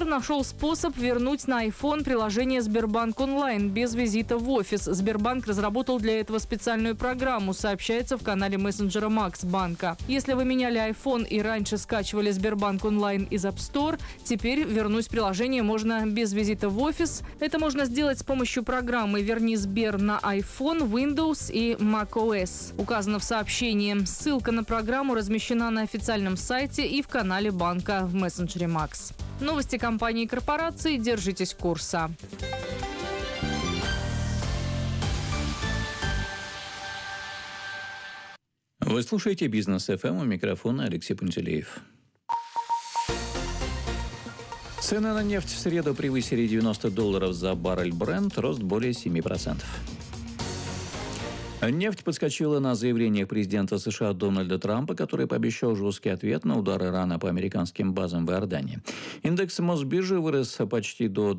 нашел способ вернуть на iPhone приложение Сбербанк онлайн без визита в офис. Сбербанк разработал для этого специальную программу, сообщается в канале мессенджера Макс банка. Если вы меняли iPhone и раньше скачивали Сбербанк онлайн из App Store, теперь вернуть приложение можно без визита в офис. Это можно сделать с помощью программы «Верни Сбер» на iPhone, Windows и macOS. Указано в сообщении. Ссылка на программу размещена на официальном сайте и в канале банка в мессенджере Макс. Новости компании и корпорации. Держитесь курса. Вы слушаете «Бизнес ФМ», у микрофона Алексей Пантелеев. Цены на нефть в среду превысили $90 за баррель Brent, рост более 7%. Нефть подскочила на заявлениях президента США Дональда Трампа, который пообещал жесткий ответ на удар Ирана по американским базам в Иордании. Индекс Мосбиржи вырос почти до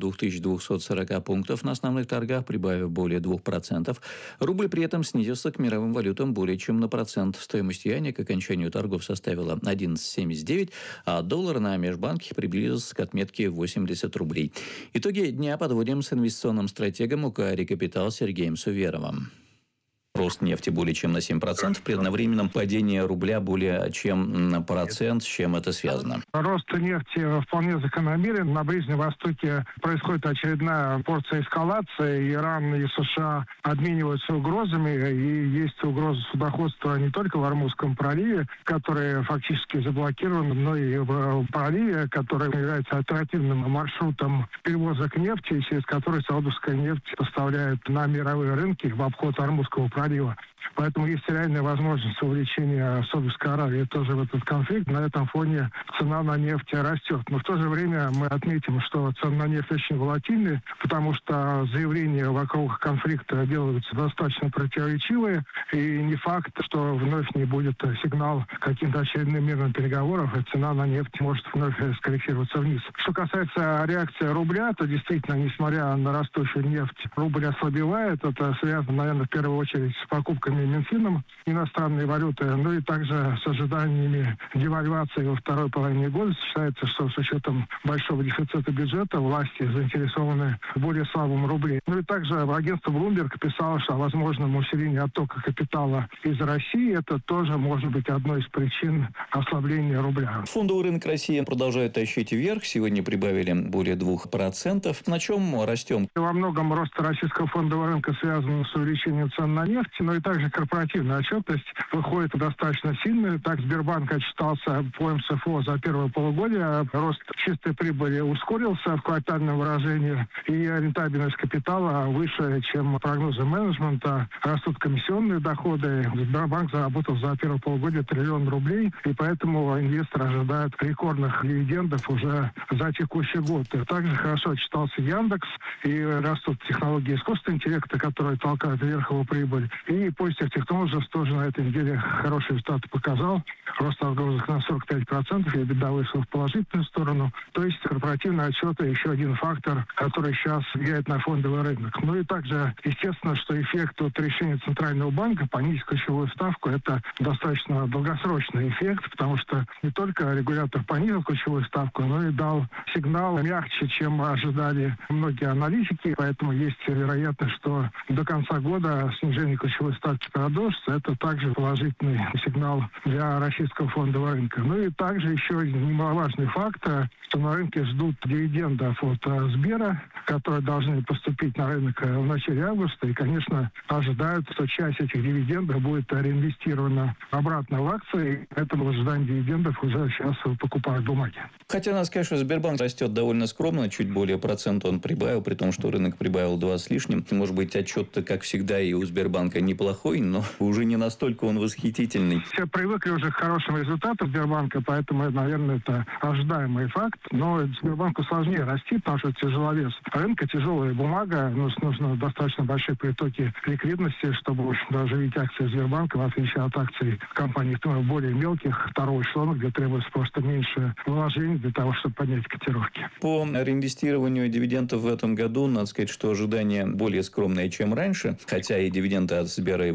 2240 пунктов на основных торгах, прибавив более 2%. Рубль при этом снизился к мировым валютам более чем на процент. Стоимость юаня к окончанию торгов составила 11,79, а доллар на межбанке приблизился к отметке 80 рублей. Итоги дня подводим с инвестиционным стратегом УК «Рекапитал» Сергеем Суверовым. Рост нефти более чем на 7%, при одновременном падении рубля более чем на процент. С чем это связано? Рост нефти вполне закономерен. На Ближнем Востоке происходит очередная порция эскалации. Иран и США обмениваются угрозами. И есть угроза судоходства не только в Ормузском проливе, который фактически заблокирован, но и в проливе, который является альтернативным маршрутом перевозок нефти, через который саудовская нефть поставляет на мировые рынки в обход Ормузского пролива. Поэтому есть реальная возможность увлечения Саудовской Аравии тоже в этот конфликт. На этом фоне цена на нефть растет. Но в то же время мы отметим, что цены на нефть очень волатильны, потому что заявления вокруг конфликта делаются достаточно противоречивые. И не факт, что вновь не будет сигнал к каким-то очередным мирным переговорам, и цена на нефть может вновь скорректироваться вниз. Что касается реакции рубля, то действительно, несмотря на растущую нефть, рубль ослабевает. Это связано, наверное, в первую очередь с покупками Минфином иностранной валюты, ну и также с ожиданиями девальвации во второй половине года. Считается, что с учетом большого дефицита бюджета власти заинтересованы в более слабом рубле. Ну и также агентство Bloomberg писало, что о возможном усилении оттока капитала из России. Это тоже может быть одной из причин ослабления рубля. Фондовый рынок России продолжает тащить вверх. Сегодня прибавили более 2%. На чем растем? Во многом рост российского фондового рынка связан с увеличением цен на нефть, но и также корпоративная отчетность выходит достаточно сильная. Так, Сбербанк отчитался по МСФО за первое полугодие. Рост чистой прибыли ускорился в квартальном выражении, и рентабельность капитала выше, чем прогнозы менеджмента. Растут комиссионные доходы. Сбербанк заработал за первое полугодие 1 триллион рублей, и поэтому инвесторы ожидают рекордных дивидендов уже за текущий год. Также хорошо отчитался Яндекс, и растут технологии искусственного интеллекта, которые толкают вверх его прибыль. И Positive Technologies тоже на этой неделе хорошие результаты показал. Рост отгрузок на 45%, и беда вышла в положительную сторону. То есть корпоративные отчеты еще один фактор, который сейчас влияет на фондовый рынок. Ну и также, естественно, что эффект от решения Центрального банка понизить ключевую ставку – это достаточно долгосрочный эффект, потому что не только регулятор понизил ключевую ставку, но и дал сигнал мягче, чем ожидали многие аналитики. Поэтому есть вероятность, что до конца года снижение ключевой ставки продолжится. Это также положительный сигнал для российского фондового рынка. Ну и также еще один немаловажный факт, что на рынке ждут дивидендов от Сбера, которые должны поступить на рынок в начале августа. И, конечно, ожидают, что часть этих дивидендов будет реинвестирована обратно в акции. Поэтому в ожидании дивидендов уже сейчас покупают бумаги. Хотя надо сказать, что Сбербанк растет довольно скромно, чуть более процента он прибавил, при том, что рынок прибавил 2 с лишним. Может быть, отчет-то, как всегда, и у Сбербанка неплохой, но уже не настолько он восхитительный. Все привыкли уже к хорошим результатам Сбербанка, поэтому, наверное, это ожидаемый факт. Но Сбербанку сложнее расти, потому что тяжеловес рынка, тяжелая бумага, нужно достаточно большие притоки ликвидности, чтобы, в общем, оживить акции Сбербанка, в отличие от акций компаний более мелких, второго эшелона, где требуется просто меньше вложений для того, чтобы поднять котировки. По реинвестированию дивидендов в этом году, надо сказать, что ожидания более скромные, чем раньше, хотя и дивиденды от Сбера и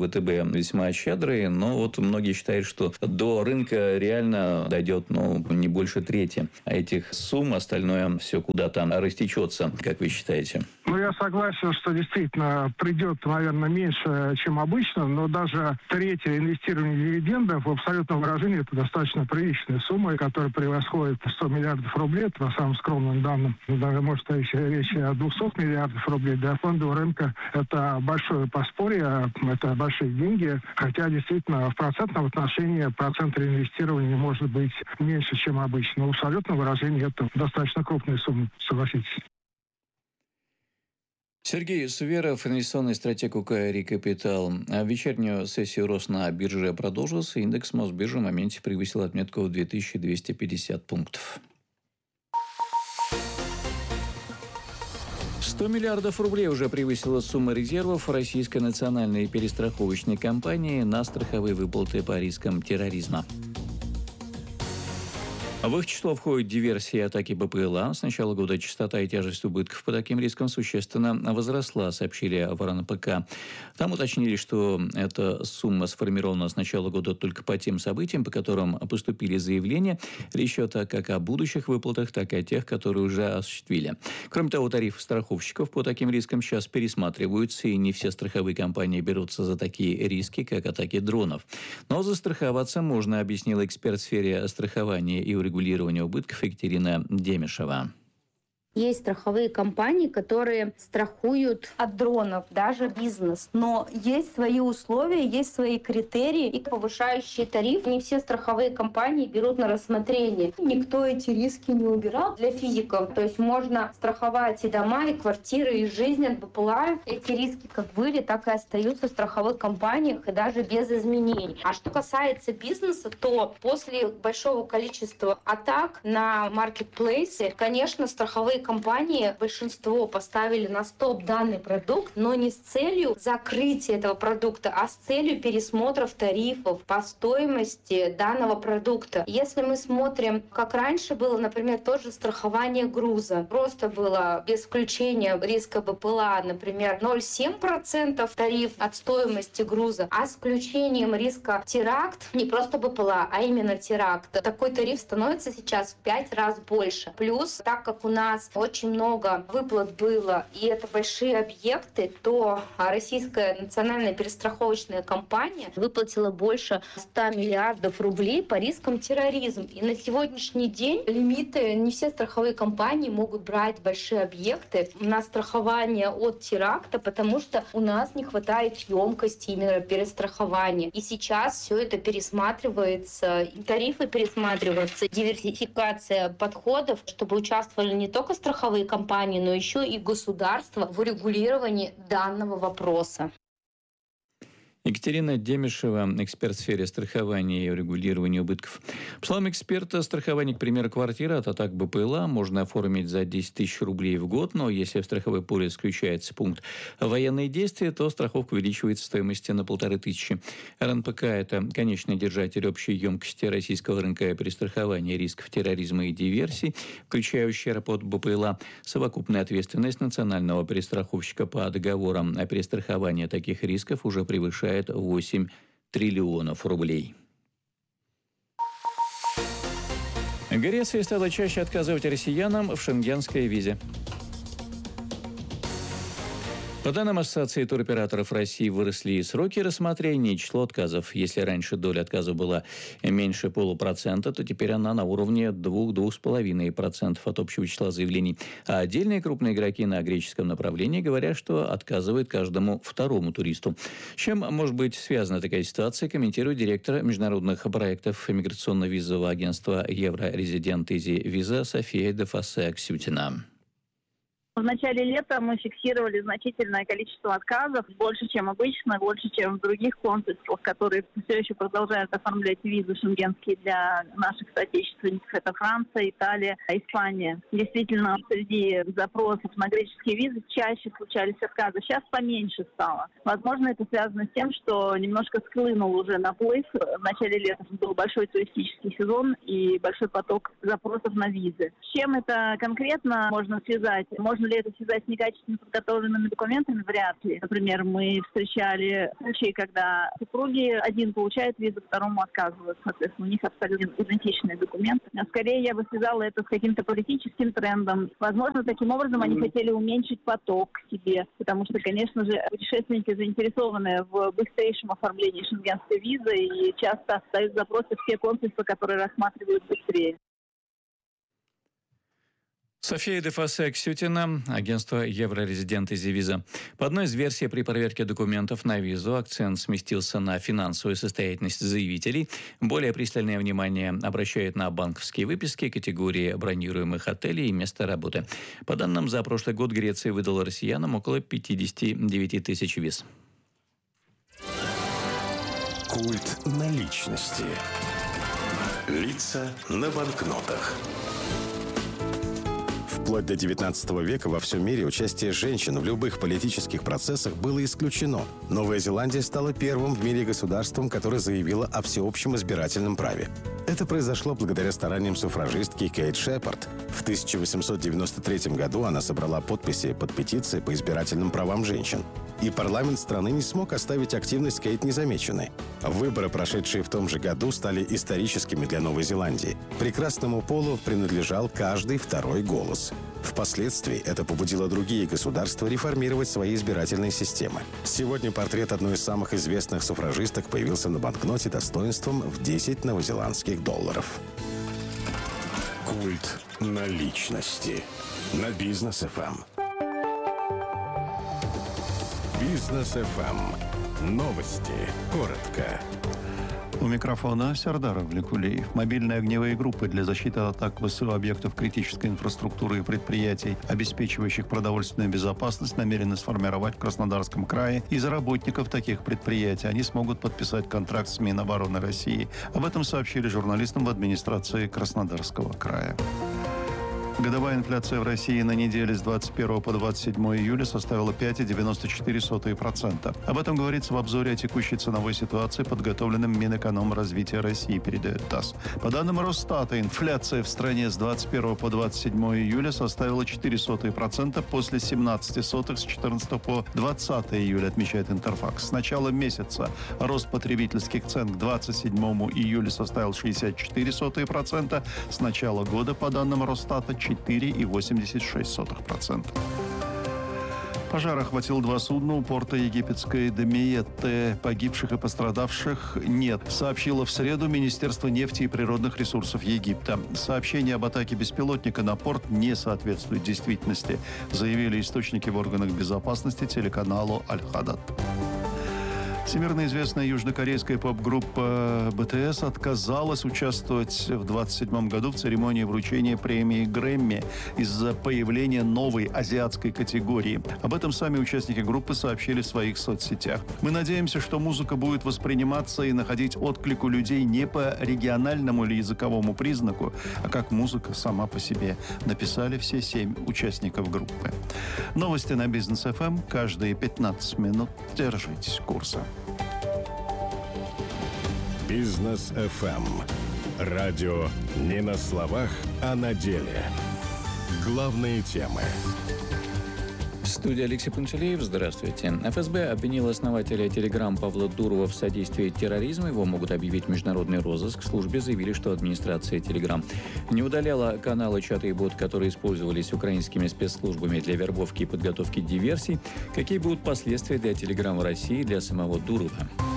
ВТБ весьма щедрые, но вот многие считают, что до рынка реально дойдет, не больше трети этих сумм, остальное все куда-то растечется, как вы считаете? Я согласен, что действительно придет, наверное, меньше, чем обычно, но даже третье инвестирование дивидендов в абсолютном выражении это достаточно приличная сумма, которая превосходит 100 миллиардов рублей, это по самым скромным данным. Даже может речь о 200 миллиардов рублей. Для фондового рынка это большое подспорье, это большие деньги, хотя действительно в процентном отношении процент реинвестирования может быть меньше, чем обычно. Но в абсолютном выражении это достаточно крупная сумма, согласитесь. Сергей Суверов, инвестиционный стратег УК «Рекапитал». Вечернюю сессию рост на бирже продолжился. Индекс Мосбиржи в моменте превысил отметку в 2250 пунктов. 100 миллиардов рублей уже превысила сумма резервов Российской национальной перестраховочной компании на страховые выплаты по рискам терроризма. В их число входят диверсии и атаки БПЛА. С начала года частота и тяжесть убытков по таким рискам существенно возросла, сообщили в РНПК. Там уточнили, что эта сумма сформирована с начала года только по тем событиям, по которым поступили заявления. Речь идет как о будущих выплатах, так и о тех, которые уже осуществили. Кроме того, тарифы страховщиков по таким рискам сейчас пересматриваются, и не все страховые компании берутся за такие риски, как атаки дронов. Но застраховаться можно, объяснил эксперт в сфере страхования и урегулирования убытков Екатерина Демишева. Есть страховые компании, которые страхуют от дронов, даже бизнес. Но есть свои условия, есть свои критерии и повышающие тарифы. Не все страховые компании берут на рассмотрение. Никто эти риски не убирал для физиков. То есть можно страховать и дома, и квартиры, и жизнь от БПЛА. Эти риски как были, так и остаются в страховых компаниях, и даже без изменений. А что касается бизнеса, то после большого количества атак на маркетплейсы, конечно, страховые компании большинство поставили на стоп данный продукт, но не с целью закрытия этого продукта, а с целью пересмотров тарифов по стоимости данного продукта. Если мы смотрим, как раньше было, например, тоже страхование груза, просто было без включения риска БПЛА, например, 0,7% тариф от стоимости груза, а с включением риска теракт, не просто БПЛА, а именно теракт, такой тариф становится сейчас в 5 раз больше. Плюс, так как у нас очень много выплат было, и это большие объекты, то Российская национальная перестраховочная компания выплатила больше 100 миллиардов рублей по рискам терроризма. И на сегодняшний день лимиты, не все страховые компании могут брать большие объекты на страхование от теракта, потому что у нас не хватает емкости именно перестрахования. И сейчас все это пересматривается, тарифы пересматриваются, диверсификация подходов, чтобы участвовали не только страховые компании, но еще и государство в урегулировании данного вопроса. Екатерина Демишева, эксперт в сфере страхования и урегулирования убытков. По словам эксперта, страхование, к примеру, квартиры от атак БПЛА можно оформить за 10 тысяч рублей в год, но если в страховой полис включается пункт «военные действия», то страховка увеличивается в стоимости на 1500. РНПК – это конечный держатель общей емкости российского рынка перестрахования рисков терроризма и диверсий, включая ущерб от БПЛА. Совокупная ответственность национального перестраховщика по договорам о перестраховании таких рисков уже превышает 8 триллионов рублей. Греция стала чаще отказывать россиянам в шенгенской визе. По данным Ассоциации туроператоров России, выросли и сроки рассмотрения, и число отказов. Если раньше доля отказов была меньше 0,5%, то теперь она на уровне 2–2,5% от общего числа заявлений. А отдельные крупные игроки на греческом направлении говорят, что отказывают каждому второму туристу. С чем может быть связана такая ситуация, комментирует директор международных проектов миграционно-визового агентства «Еврорезидент Изи Виза» София Дефасе-Аксютина. В начале лета мы фиксировали значительное количество отказов, больше, чем обычно, больше, чем в других консульствах, которые все еще продолжают оформлять визы шенгенские для наших соотечественников. Это Франция, Италия, Испания. Действительно, среди запросов на греческие визы чаще случались отказы. Сейчас поменьше стало. Возможно, это связано с тем, что немножко схлынул уже наплыв. В начале лета был большой туристический сезон и большой поток запросов на визы. С чем это конкретно можно связать? Можно можно ли это связать с некачественно подготовленными документами? Вряд ли. Например, мы встречали случаи, когда супруги один получает визу, второму отказывают. Соответственно, у них абсолютно идентичные документы. А скорее я бы связала это с каким-то политическим трендом. Возможно, таким образом они хотели уменьшить поток к себе, потому что, конечно же, путешественники заинтересованы в быстрейшем оформлении шенгенской визы и часто дают запросы в те консульства, которые рассматривают быстрее. София Дефасе-Ксютина, агентство «Еврорезидент» из Зивиза. По одной из версий, при проверке документов на визу акцент сместился на финансовую состоятельность заявителей. Более пристальное внимание обращает на банковские выписки, категории бронируемых отелей и места работы. По данным, за прошлый год Греция выдала россиянам около 59 тысяч виз. Культ наличности. Лица на банкнотах. Вплоть до 19 века во всем мире участие женщин в любых политических процессах было исключено. Новая Зеландия стала первым в мире государством, которое заявило о всеобщем избирательном праве. Это произошло благодаря стараниям суфражистки Кейт Шепард. В 1893 году она собрала подписи под петицией по избирательным правам женщин. И парламент страны не смог оставить активность Кейт незамеченной. Выборы, прошедшие в том же году, стали историческими для Новой Зеландии. Прекрасному полу принадлежал каждый второй голос. Впоследствии это побудило другие государства реформировать свои избирательные системы. Сегодня портрет одной из самых известных суфражисток появился на банкноте достоинством в 10 новозеландских долларов. Культ наличности. На Бизнес ФМ. Бизнес ФМ. Новости. Коротко. У микрофона Сардар Авликулеев. Мобильные огневые группы для защиты от атак ВСУ объектов критической инфраструктуры и предприятий, обеспечивающих продовольственную безопасность, намерены сформировать в Краснодарском крае. Из работников таких предприятий они смогут подписать контракт с Минобороны России. Об этом сообщили журналистам в администрации Краснодарского края. Годовая инфляция в России на неделе с 21 по 27 июля составила 5,94%. Об этом говорится в обзоре о текущей ценовой ситуации, подготовленном Минэкономразвития России, передает ТАСС. По данным Росстата, инфляция в стране с 21 по 27 июля составила 0,04% после 0,17 с 14 по 20 июля, отмечает Интерфакс. С начала месяца рост потребительских цен к 27 июля составил 64%. С начала года, по данным Росстата, 4,86%. Пожар охватил 2 судна у порта египетской Демиетте. Погибших и пострадавших нет, сообщило в среду Министерство нефти и природных ресурсов Египта. Сообщение об атаке беспилотника на порт не соответствует действительности, заявили источники в органах безопасности телеканалу Аль-Хадад. Всемирно известная южнокорейская поп-группа БТС отказалась участвовать в 27-м году в церемонии вручения премии Грэмми из-за появления новой азиатской категории. Об этом сами участники группы сообщили в своих соцсетях. «Мы надеемся, что музыка будет восприниматься и находить отклик у людей не по региональному или языковому признаку, а как музыка сама по себе», написали все 7 участников группы. Новости на Бизнес ФМ каждые 15 минут. Держитесь курса. Бизнес ФМ. Радио не на словах, а на деле. Главные темы. В студии Алексей Пантелеев. Здравствуйте. ФСБ обвинил основателя Telegram Павла Дурова в содействии терроризму. Его могут объявить в международный розыск. В службе заявили, что администрация Telegram не удаляла каналы, чаты и бот, которые использовались украинскими спецслужбами для вербовки и подготовки диверсий. Какие будут последствия для Telegram в России и для самого Дурова?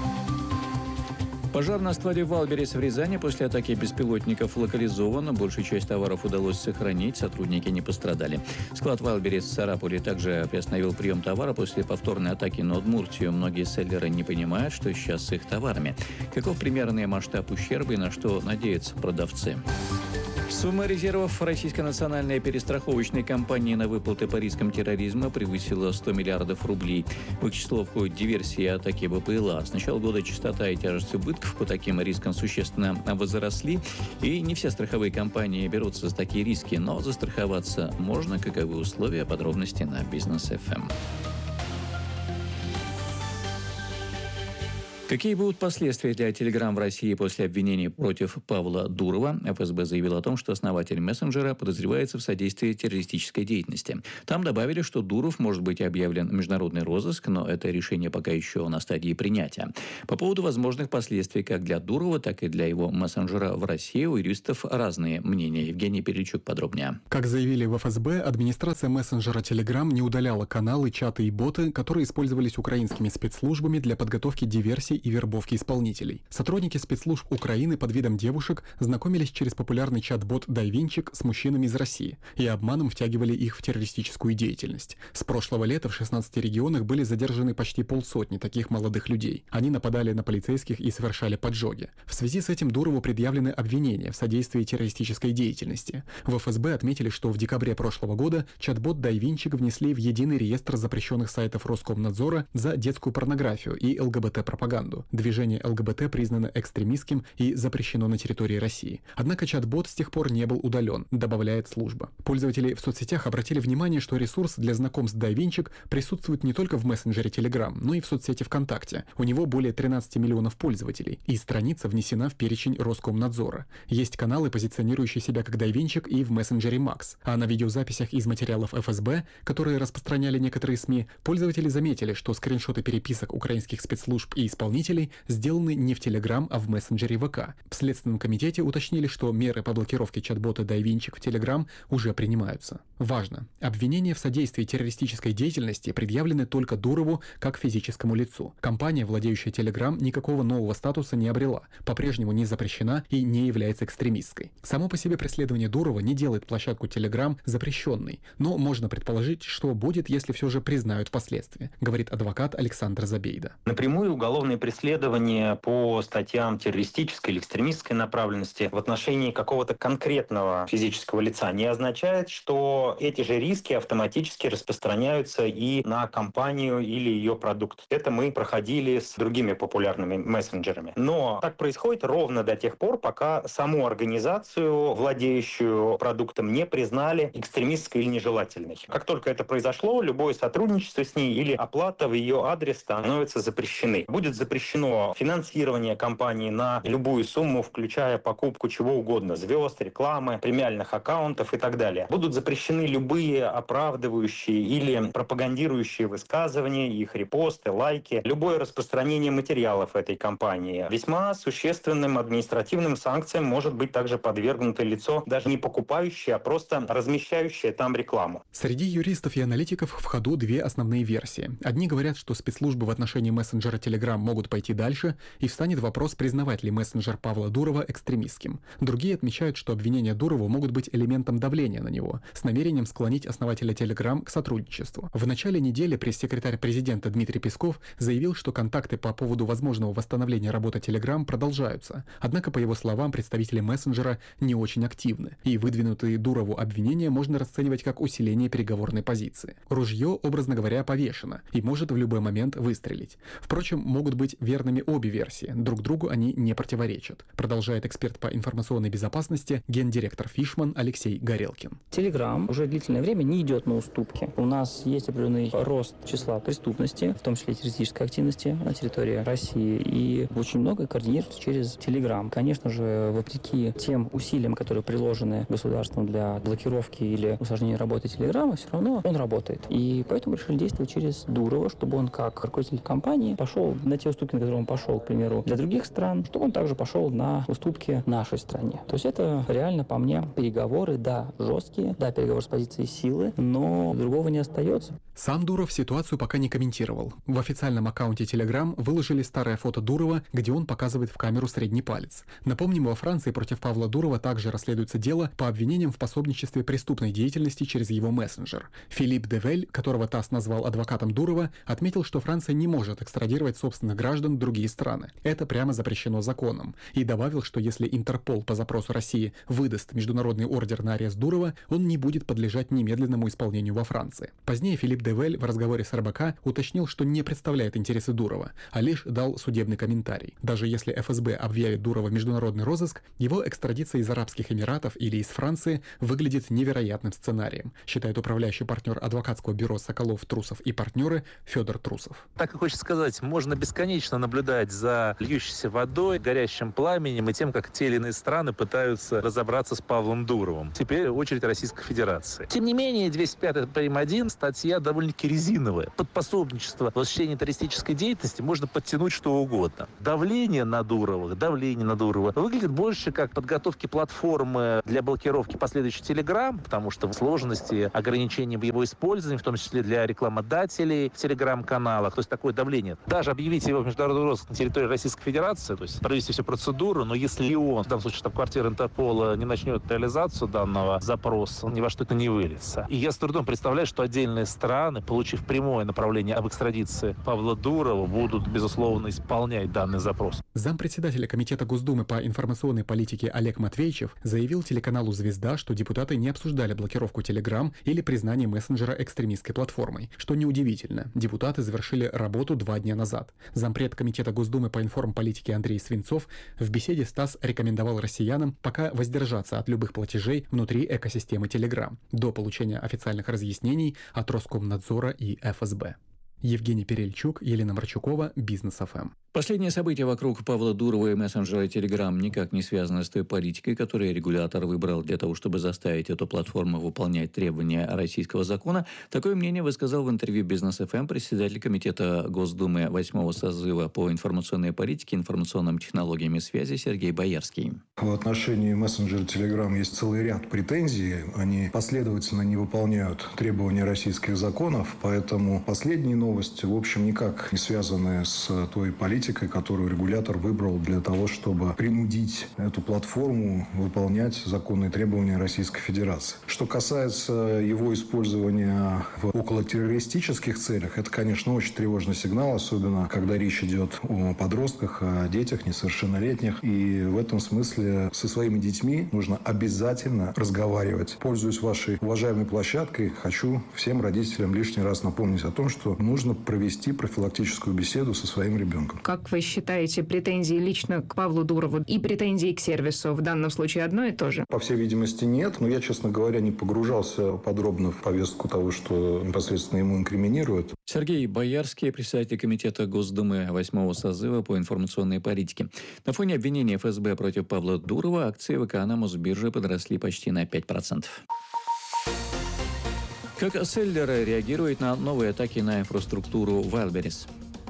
Пожар на складе Валберес в Рязани после атаки беспилотников локализован. Большую часть товаров удалось сохранить, сотрудники не пострадали. Склад Валберес в Сарапуле также приостановил прием товара после повторной атаки на Удмуртию. Многие селлеры не понимают, что сейчас с их товарами. Каков примерный масштаб ущерба и на что надеются продавцы? Сумма резервов Российской национальной перестраховочной компании на выплаты по рискам терроризма превысила 100 миллиардов рублей. В их число входят диверсии и атаки БПЛА. С начала года частота и тяжесть убытков по таким рискам существенно возросли. И не все страховые компании берутся за такие риски, но застраховаться можно. Каковы условия? Подробности на Бизнес ФМ. Какие будут последствия для Telegram в России после обвинений против Павла Дурова? ФСБ заявил о том, что основатель мессенджера подозревается в содействии террористической деятельности. Там добавили, что Дуров может быть объявлен в международный розыск, но это решение пока еще на стадии принятия. По поводу возможных последствий как для Дурова, так и для его мессенджера в России у юристов разные мнения. Евгений Перельчук подробнее. Как заявили в ФСБ, администрация мессенджера Telegram не удаляла каналы, чаты и боты, которые использовались украинскими спецслужбами для подготовки диверсий и вербовки исполнителей. Сотрудники спецслужб Украины под видом девушек знакомились через популярный чат-бот «Дайвинчик» с мужчинами из России и обманом втягивали их в террористическую деятельность. С прошлого лета в 16 регионах были задержаны почти 500 таких молодых людей. Они нападали на полицейских и совершали поджоги. В связи с этим Дурову предъявлены обвинения в содействии террористической деятельности. В ФСБ отметили, что в декабре прошлого года чат-бот «Дайвинчик» внесли в единый реестр запрещенных сайтов Роскомнадзора за детскую порнографию и ЛГБТ-пропаганду. Движение ЛГБТ признано экстремистским и запрещено на территории России. Однако чат-бот с тех пор не был удален, добавляет служба. Пользователи в соцсетях обратили внимание, что ресурс для знакомств «Дайвинчик» присутствует не только в мессенджере Telegram, но и в соцсети ВКонтакте. У него более 13 миллионов пользователей, и страница внесена в перечень Роскомнадзора. Есть каналы, позиционирующие себя как «Дайвинчик» и в мессенджере Макс. А на видеозаписях из материалов ФСБ, которые распространяли некоторые СМИ, пользователи заметили, что скриншоты переписок украинских спецслужб и исполнителей сделаны не в Telegram, а в мессенджере ВК. В Следственном комитете уточнили, что меры по блокировке чат-бота «Дайвинчик» в Telegram уже принимаются. Важно. Обвинения в содействии террористической деятельности предъявлены только Дурову как физическому лицу. Компания, владеющая Telegram, никакого нового статуса не обрела, по-прежнему не запрещена и не является экстремистской. Само по себе преследование Дурова не делает площадку Telegram запрещенной, но можно предположить, что будет, если все же признают последствия, говорит адвокат Александр Забейда. Напрямую уголовные преследования по статьям террористической или экстремистской направленности в отношении какого-то конкретного физического лица не означает, что эти же риски автоматически распространяются и на компанию или ее продукт. Это мы проходили с другими популярными мессенджерами. Но так происходит ровно до тех пор, пока саму организацию, владеющую продуктом, не признали экстремистской или нежелательной. Как только это произошло, любое сотрудничество с ней или оплата в ее адрес становятся запрещены. Будет запрещено финансирование компании на любую сумму, включая покупку чего угодно, звезд, рекламы, премиальных аккаунтов и так далее. Будут запрещены любые оправдывающие или пропагандирующие высказывания, их репосты, лайки, любое распространение материалов этой компании. Весьма существенным административным санкциям может быть также подвергнуто лицо, даже не покупающее, а просто размещающее там рекламу. Среди юристов и аналитиков в ходу две основные версии. Одни говорят, что спецслужбы в отношении мессенджера Telegram могут пойти дальше, и встанет вопрос, признавать ли мессенджер Павла Дурова экстремистским. Другие отмечают, что обвинения Дурова могут быть элементом давления на него, с намерением склонить основателя Telegram к сотрудничеству. В начале недели пресс-секретарь президента Дмитрий Песков заявил, что контакты по поводу возможного восстановления работы Telegram продолжаются. Однако, по его словам, представители мессенджера не очень активны, и выдвинутые Дурову обвинения можно расценивать как усиление переговорной позиции. Ружье, образно говоря, повешено и может в любой момент выстрелить. Впрочем, могут быть верными обе версии, друг другу они не противоречат, продолжает эксперт по информационной безопасности, гендиректор Фишман Алексей Горелкин. Telegram уже длительное время не идет на уступки. У нас есть определенный рост числа преступности, в том числе террористической активности на территории России, и очень многое координируется через Telegram. Конечно же, вопреки тем усилиям, которые приложены государством для блокировки или усложнения работы Telegram, все равно он работает. И поэтому решили действовать через Дурова, чтобы он как руководитель компании пошел на те уступки, на которые он пошел, к примеру, для других стран, чтобы он также пошел на уступки нашей стране. То есть это реально, по мне, переговоры, да, жесткие, да, переговоры с позиции силы, но другого не остается. Сам Дуров ситуацию пока не комментировал. В официальном аккаунте Telegram выложили старое фото Дурова, где он показывает в камеру средний палец. Напомним, во Франции против Павла Дурова также расследуется дело по обвинениям в пособничестве преступной деятельности через его мессенджер. Филипп Девель, которого ТАСС назвал адвокатом Дурова, отметил, что Франция не может экстрадировать собственных граждан в другие страны. Это прямо запрещено законом. И добавил, что если Интерпол по запросу России выдаст международный ордер на арест Дурова, он не будет подлежать немедленному исполнению во Франции. Позднее Филипп Девель в разговоре с РБК уточнил, что не представляет интересы Дурова, а лишь дал судебный комментарий. Даже если ФСБ объявит Дурова в международный розыск, его экстрадиция из Арабских Эмиратов или из Франции выглядит невероятным сценарием, считает управляющий партнер адвокатского бюро «Соколов, Трусов и партнеры» Федор Трусов. Так и хочется сказать, можно бесконечно бесконечно наблюдать за льющейся водой, горящим пламенем и тем, как те или иные страны пытаются разобраться с Павлом Дуровым. Теперь очередь Российской Федерации. Тем не менее, 205 прим. 1 статья довольно-таки резиновая. Под пособничество в осуществлении террористической деятельности можно подтянуть что угодно. Давление на Дурова выглядит больше как подготовки платформы для блокировки последующих Telegram, потому что сложности, ограничения в его использовании, в том числе для рекламодателей в Telegram-каналах, то есть такое давление. Даже объявить его в международный розыск на территории Российской Федерации, то есть провести всю процедуру, но если он, в данном случае штаб-квартира Интерпола, не начнет реализацию данного запроса, ни во что это не выльется. И я с трудом представляю, что отдельные страны, получив прямое направление об экстрадиции Павла Дурова, будут, безусловно, исполнять данный запрос. Зампредседателя Комитета Госдумы по информационной политике Олег Матвейчев заявил телеканалу «Звезда», что депутаты не обсуждали блокировку Telegram или признание мессенджера экстремистской платформой. Что неудивительно, депутаты завершили работу 2 дня назад. Зампред Комитета Госдумы по информполитике Андрей Свинцов в беседе с ТАСС рекомендовал россиянам пока воздержаться от любых платежей внутри экосистемы Telegram до получения официальных разъяснений от Роскомнадзора и ФСБ. Евгений Перельчук, Елена Марчукова, Бизнес ФМ. Последние события вокруг Павла Дурова и мессенджера Telegram никак не связаны с той политикой, которую регулятор выбрал для того, чтобы заставить эту платформу выполнять требования российского закона. Такое мнение высказал в интервью Бизнес ФМ председатель Комитета Госдумы 8-го созыва по информационной политике, информационным технологиям и связи Сергей Боярский. В отношении мессенджера Telegram есть целый ряд претензий. Они последовательно не выполняют требования российских законов, поэтому последние новости, в общем, никак не связаны с той политикой, которую регулятор выбрал для того, чтобы принудить эту платформу выполнять законные требования Российской Федерации. Что касается его использования в околотеррористических целях, это, конечно, очень тревожный сигнал, особенно когда речь идет о подростках, о детях несовершеннолетних. И в этом смысле со своими детьми нужно обязательно разговаривать. Пользуясь вашей уважаемой площадкой, хочу всем родителям лишний раз напомнить о том, что нужно провести профилактическую беседу со своим ребенком. Как вы считаете, претензии лично к Павлу Дурову и претензии к сервису в данном случае одно и то же? По всей видимости, нет. Но я, честно говоря, не погружался подробно в повестку того, что непосредственно ему инкриминируют. Сергей Боярский, председатель Комитета Госдумы 8-го созыва по информационной политике. На фоне обвинения ФСБ против Павла Дурова акции ВК на Мосбирже подросли почти на 5%. Как селлеры реагируют на новые атаки на инфраструктуру Wildberries?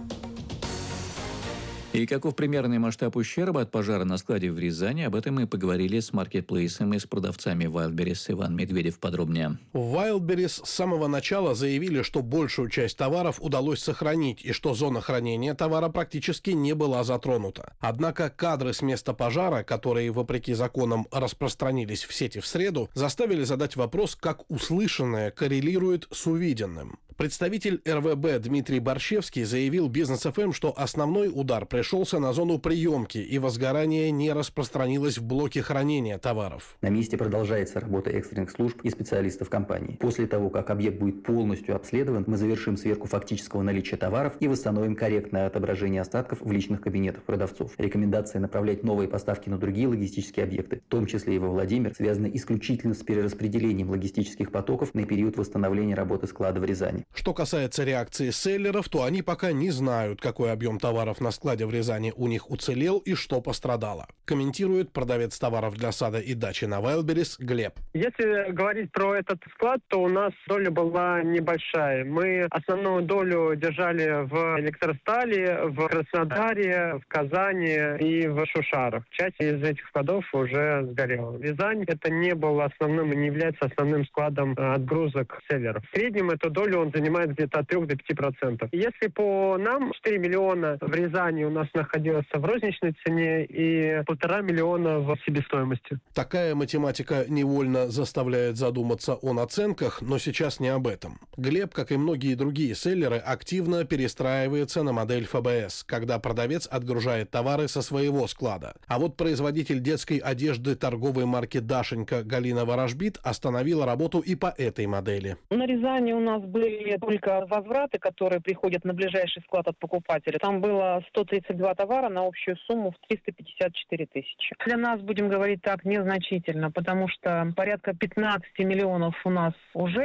И каков примерный масштаб ущерба от пожара на складе в Рязани? Об этом мы поговорили с маркетплейсом и с продавцами Wildberries. Иван Медведев подробнее. В Wildberries с самого начала заявили, что большую часть товаров удалось сохранить и что зона хранения товара практически не была затронута. Однако кадры с места пожара, которые, вопреки законам, распространились в сети в среду, заставили задать вопрос, как услышанное коррелирует с увиденным. Представитель РВБ Дмитрий Борщевский заявил Бизнес ФМ, что основной удар пришелся на зону приемки, и возгорание не распространилось в блоке хранения товаров. На месте продолжается работа экстренных служб и специалистов компании. После того, как объект будет полностью обследован, мы завершим сверку фактического наличия товаров и восстановим корректное отображение остатков в личных кабинетах продавцов. Рекомендация направлять новые поставки на другие логистические объекты, в том числе и во Владимир, связаны исключительно с перераспределением логистических потоков на период восстановления работы склада в Рязани. Что касается реакции селлеров, то они пока не знают, какой объем товаров на складе в Рязани у них уцелел и что пострадало. Комментирует продавец товаров для сада и дачи на Wildberries Глеб. Если говорить про этот склад, то у нас доля была небольшая. Мы основную долю держали в Электростали, в Краснодаре, в Казани и в Шушарах. Часть из этих складов уже сгорела. Рязань это не был основным и не является основным складом отгрузок селлеров. В среднем эту долю он занимает где-то от 3 до 5%. Если по нам 4 миллиона в Рязани у нас находилось в розничной цене и 1,5 миллиона в себестоимости. Такая математика невольно заставляет задуматься о наценках, но сейчас не об этом. Глеб, как и многие другие селлеры, активно перестраивается на модель ФБС, когда продавец отгружает товары со своего склада. А вот производитель детской одежды торговой марки «Дашенька» Галина Ворожбит остановила работу и по этой модели. На Рязани у нас были только возвраты, которые приходят на ближайший склад от покупателя. Там было 132 товара на общую сумму в 354 тысячи. Для нас, будем говорить так, незначительно, потому что порядка 15 миллионов у нас уже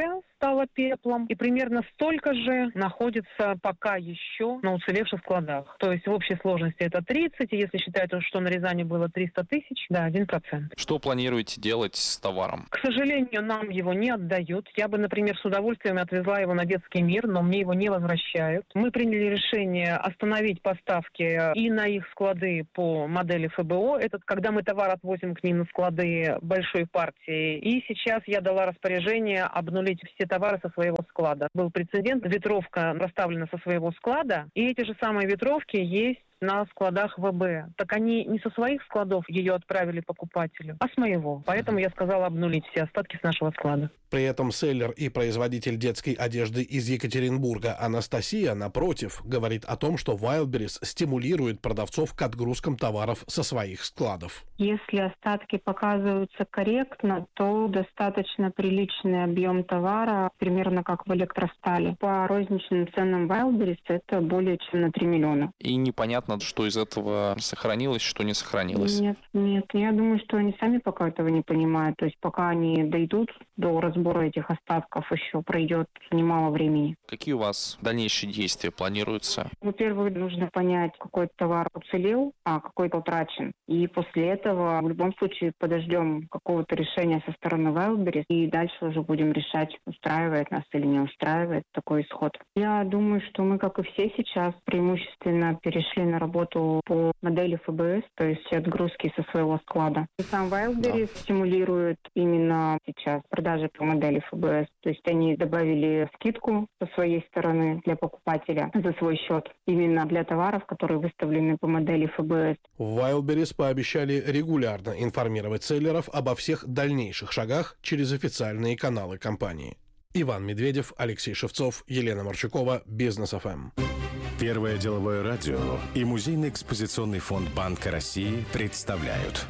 стало пеплом, и примерно столько же находится пока еще на уцелевших складах. То есть в общей сложности это 30, и если считать, что на Рязани было 300 тысяч, да, 1%. Что планируете делать с товаром? К сожалению, нам его не отдают. Я бы, например, с удовольствием отвезла его на детский мир, но мне его не возвращают. Мы приняли решение остановить поставки и на их склады по модели ФБО. Это когда мы товар отвозим к ним на склады большой партии. И сейчас я дала распоряжение обнулить все товары со своего склада. Был прецедент, ветровка расставлена со своего склада, и эти же самые ветровки есть на складах ВБ. Так они не со своих складов ее отправили покупателю, а с моего. Поэтому я сказала обнулить все остатки с нашего склада. При этом селлер и производитель детской одежды из Екатеринбурга Анастасия, напротив, говорит о том, что Wildberries стимулирует продавцов к отгрузкам товаров со своих складов. Если остатки показываются корректно, то достаточно приличный объем товара, примерно как в электростали. По розничным ценам Wildberries это более чем на 3 миллиона. И непонятно, что из этого сохранилось, что не сохранилось. Нет. Я думаю, что они сами пока этого не понимают. То есть пока они дойдут до разбора этих остатков, еще пройдет немало времени. Какие у вас дальнейшие действия планируются? Во-первых, нужно понять, какой товар уцелел, а какой-то утрачен. И после этого в любом случае подождем какого-то решения со стороны Wildberries, и дальше уже будем решать, устраивает нас или не устраивает такой исход. Я думаю, что мы, как и все сейчас, преимущественно перешли на работу по модели ФБС, то есть отгрузки со своего склада. И сам Wildberries стимулирует именно сейчас продажи по модели ФБС. То есть они добавили скидку со своей стороны для покупателя за свой счет, именно для товаров, которые выставлены по модели ФБС. В Wildberries пообещали регулярно информировать селлеров обо всех дальнейших шагах через официальные каналы компании. Иван Медведев, Алексей Шевцов, Елена Марчукова, Бизнес ФМ. Первое деловое радио и Музейный экспозиционный фонд Банка России представляют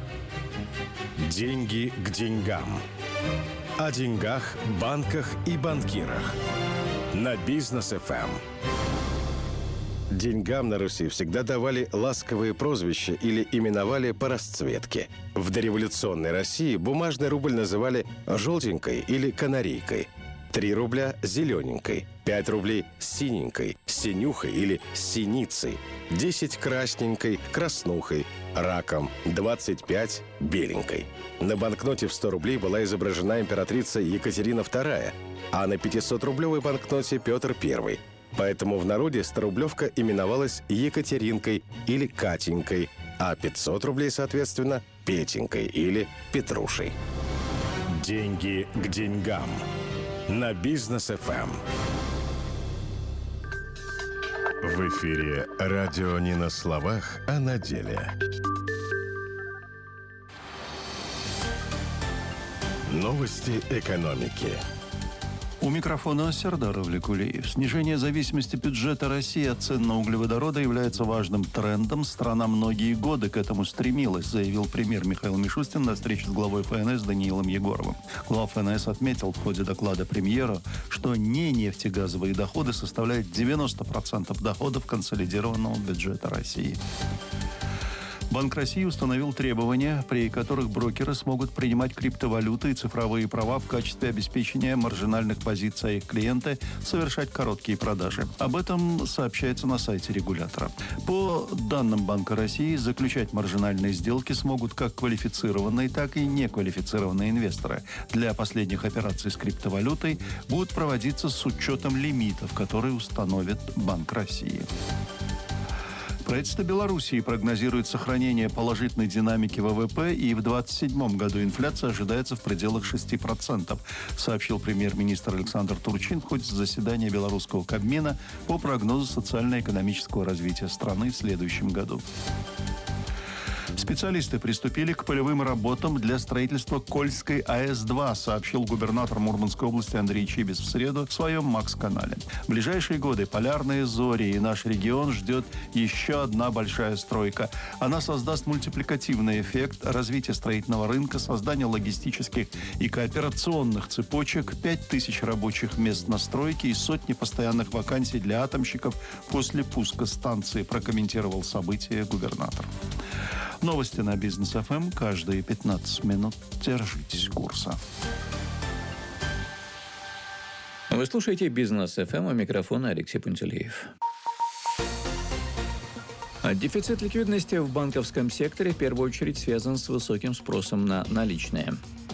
«Деньги к деньгам». О деньгах, банках и банкирах. На Бизнес ФМ. Деньгам на Руси всегда давали ласковые прозвища или именовали по расцветке. В дореволюционной России бумажный рубль называли «желтенькой» или «канарейкой», 3 рубля – «зелененькой», 5 рублей – «синенькой», «синюхой» или «синицей», 10 – «красненькой», «краснухой», «раком», 25 – «беленькой». На банкноте в 100 рублей была изображена императрица Екатерина II, а на 500-рублевой банкноте Петр I. Поэтому в народе 100-рублевка именовалась Екатеринкой или Катенькой, а 500 рублей, соответственно, Петенькой или Петрушей. Деньги к деньгам. На Бизнес ФМ. В эфире радио не на словах, а на деле. Новости экономики. У микрофона Сердар Авликулиев. Снижение зависимости бюджета России от цен на углеводороды является важным трендом. Страна многие годы к этому стремилась, заявил премьер Михаил Мишустин на встрече с главой ФНС Даниилом Егоровым. Глава ФНС отметил в ходе доклада премьера, что не нефтегазовые доходы составляют 90% доходов консолидированного бюджета России. Банк России установил требования, при которых брокеры смогут принимать криптовалюты и цифровые права в качестве обеспечения маржинальных позиций, а их клиенты совершать короткие продажи. Об этом сообщается на сайте регулятора. По данным Банка России, заключать маржинальные сделки смогут как квалифицированные, так и неквалифицированные инвесторы. Для последних операций с криптовалютой будут проводиться с учетом лимитов, которые установит Банк России. Правительство Белоруссии прогнозирует сохранение положительной динамики ВВП, и в 2027 году инфляция ожидается в пределах 6%, сообщил премьер-министр Александр Турчин в ходе заседания Белорусского Кабмина по прогнозу социально-экономического развития страны в следующем году. Специалисты приступили к полевым работам для строительства Кольской АЭС-2, сообщил губернатор Мурманской области Андрей Чибис в среду в своем МАКС-канале. В ближайшие годы полярные зори и наш регион ждет еще одна большая стройка. Она создаст мультипликативный эффект развития строительного рынка, создания логистических и кооперационных цепочек, 5000 рабочих мест на стройке и сотни постоянных вакансий для атомщиков после пуска станции, прокомментировал событие губернатор. Новости на Бизнес ФМ каждые 15 минут. Держитесь курса. Вы слушаете «Бизнес ФМ», у микрофона Алексей Пунтелеев. Дефицит ликвидности в банковском секторе в первую очередь связан с высоким спросом на наличные.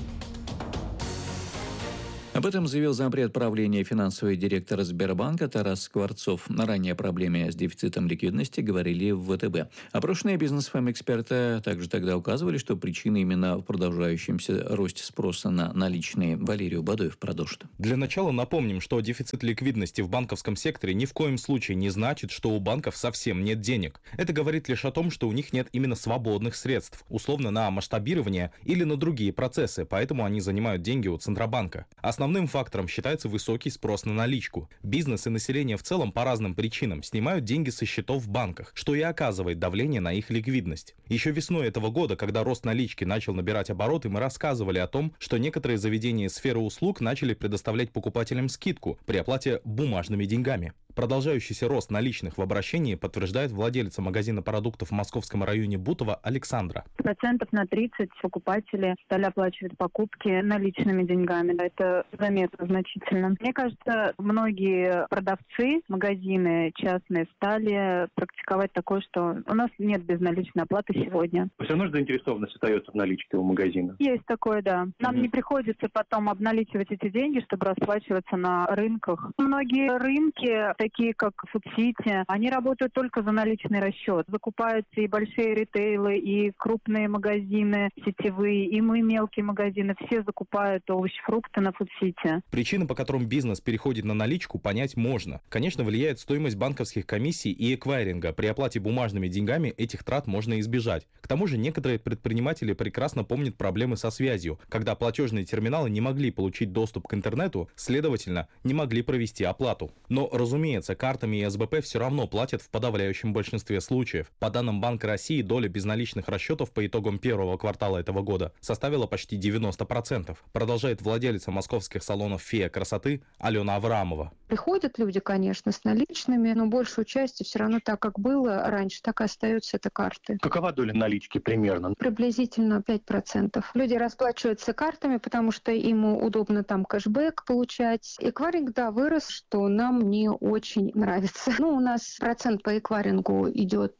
Об этом заявил зампред правления финансовый директор Сбербанка Тарас Скворцов. Ранее о проблеме с дефицитом ликвидности говорили в ВТБ. Опрошенные бизнес-эксперты также тогда указывали, что причина именно в продолжающемся росте спроса на наличные. Валерий Бадоев продолжит. Для начала напомним, что дефицит ликвидности в банковском секторе ни в коем случае не значит, что у банков совсем нет денег. Это говорит лишь о том, что у них нет именно свободных средств, условно на масштабирование или на другие процессы, поэтому они занимают деньги у Центробанка. Основным фактором считается высокий спрос на наличку. Бизнес и население в целом по разным причинам снимают деньги со счетов в банках, что и оказывает давление на их ликвидность. Еще весной этого года, когда рост налички начал набирать обороты, мы рассказывали о том, что некоторые заведения сферы услуг начали предоставлять покупателям скидку при оплате бумажными деньгами. Продолжающийся рост наличных в обращении подтверждает владелица магазина продуктов в московском районе Бутово Александра. Процентов на 30 покупатели стали оплачивать покупки наличными деньгами. Это заметно значительно. Мне кажется, многие продавцы, магазины частные стали практиковать такое, что у нас нет безналичной оплаты сегодня. Все равно заинтересованность остается в наличке у магазина? Есть такое, да. Нам не приходится потом обналичивать эти деньги, чтобы расплачиваться на рынках. Многие рынки, такие как Фудсити, они работают только за наличный расчет. Закупаются и большие ритейлы, и крупные магазины сетевые, и мы, мелкие магазины, все закупают овощи, фрукты на Фудсити. Причины, по которым бизнес переходит на наличку, понять можно. Конечно, влияет стоимость банковских комиссий и эквайринга. При оплате бумажными деньгами этих трат можно избежать. К тому же некоторые предприниматели прекрасно помнят проблемы со связью, когда платежные терминалы не могли получить доступ к интернету, следовательно, не могли провести оплату. Но, разумеется, картами и СБП все равно платят в подавляющем большинстве случаев. По данным Банка России, доля безналичных расчетов по итогам первого квартала этого года составила почти 90%. Продолжает владелица московских салонов «Фея красоты» Алена Аврамова. Приходят люди, конечно, с наличными, но большую часть все равно так, как было раньше, так и остаются это карты. Какова доля налички примерно? Приблизительно 5%. Люди расплачиваются картами, потому что им удобно там кэшбэк получать. Эквайринг, да, вырос, что нам не очень нравится. У нас процент по эквайрингу идет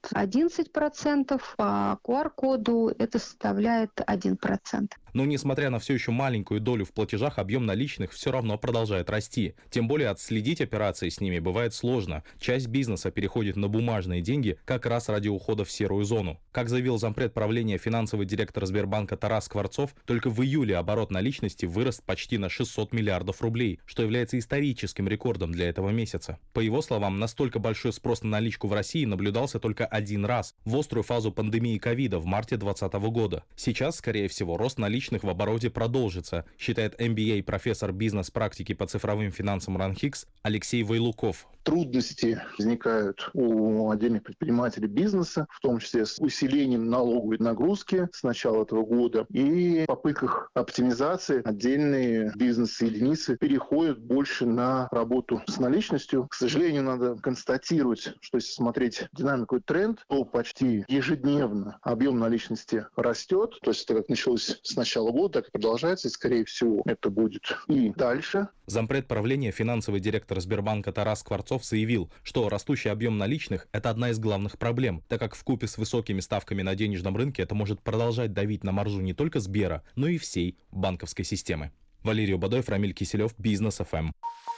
11%, по QR-коду это составляет 1%. Но несмотря на все еще маленькую долю в платежах, объем наличных все равно продолжает расти. Тем более отследить операции с ними бывает сложно. Часть бизнеса переходит на бумажные деньги как раз ради ухода в серую зону. Как заявил зампред правления финансовый директор Сбербанка Тарас Скворцов, только в июле оборот наличности вырос почти на 600 миллиардов рублей, что является историческим рекордом для этого месяца. По его словам, настолько большой спрос на наличку в России наблюдался только один раз, в острую фазу пандемии ковида в марте 2020 года. Сейчас, скорее всего, рост наличных в обороте продолжится, считает MBA профессор бизнес-практики по цифровым финансам РАНХИКС Алексей Вайлуков. Трудности возникают у отдельных предпринимателей бизнеса, в том числе с усилением налоговой нагрузки с начала этого года. И в попытках оптимизации отдельные бизнес-единицы переходят больше на работу с наличностью. К сожалению, надо констатировать, что если смотреть динамику и тренд, то почти ежедневно объем наличности растет. То есть это как началось с начала года, так и продолжается. И, скорее всего, это будет и дальше. Зампред правления финансовый директор Сбербанка Тарас Скворцов заявил, что растущий объем наличных – это одна из главных проблем, так как вкупе с высокими ставками на денежном рынке это может продолжать давить на маржу не только Сбера, но и всей банковской системы. Валерий Бадоев, Рамиль Киселев, Бизнес ФМ.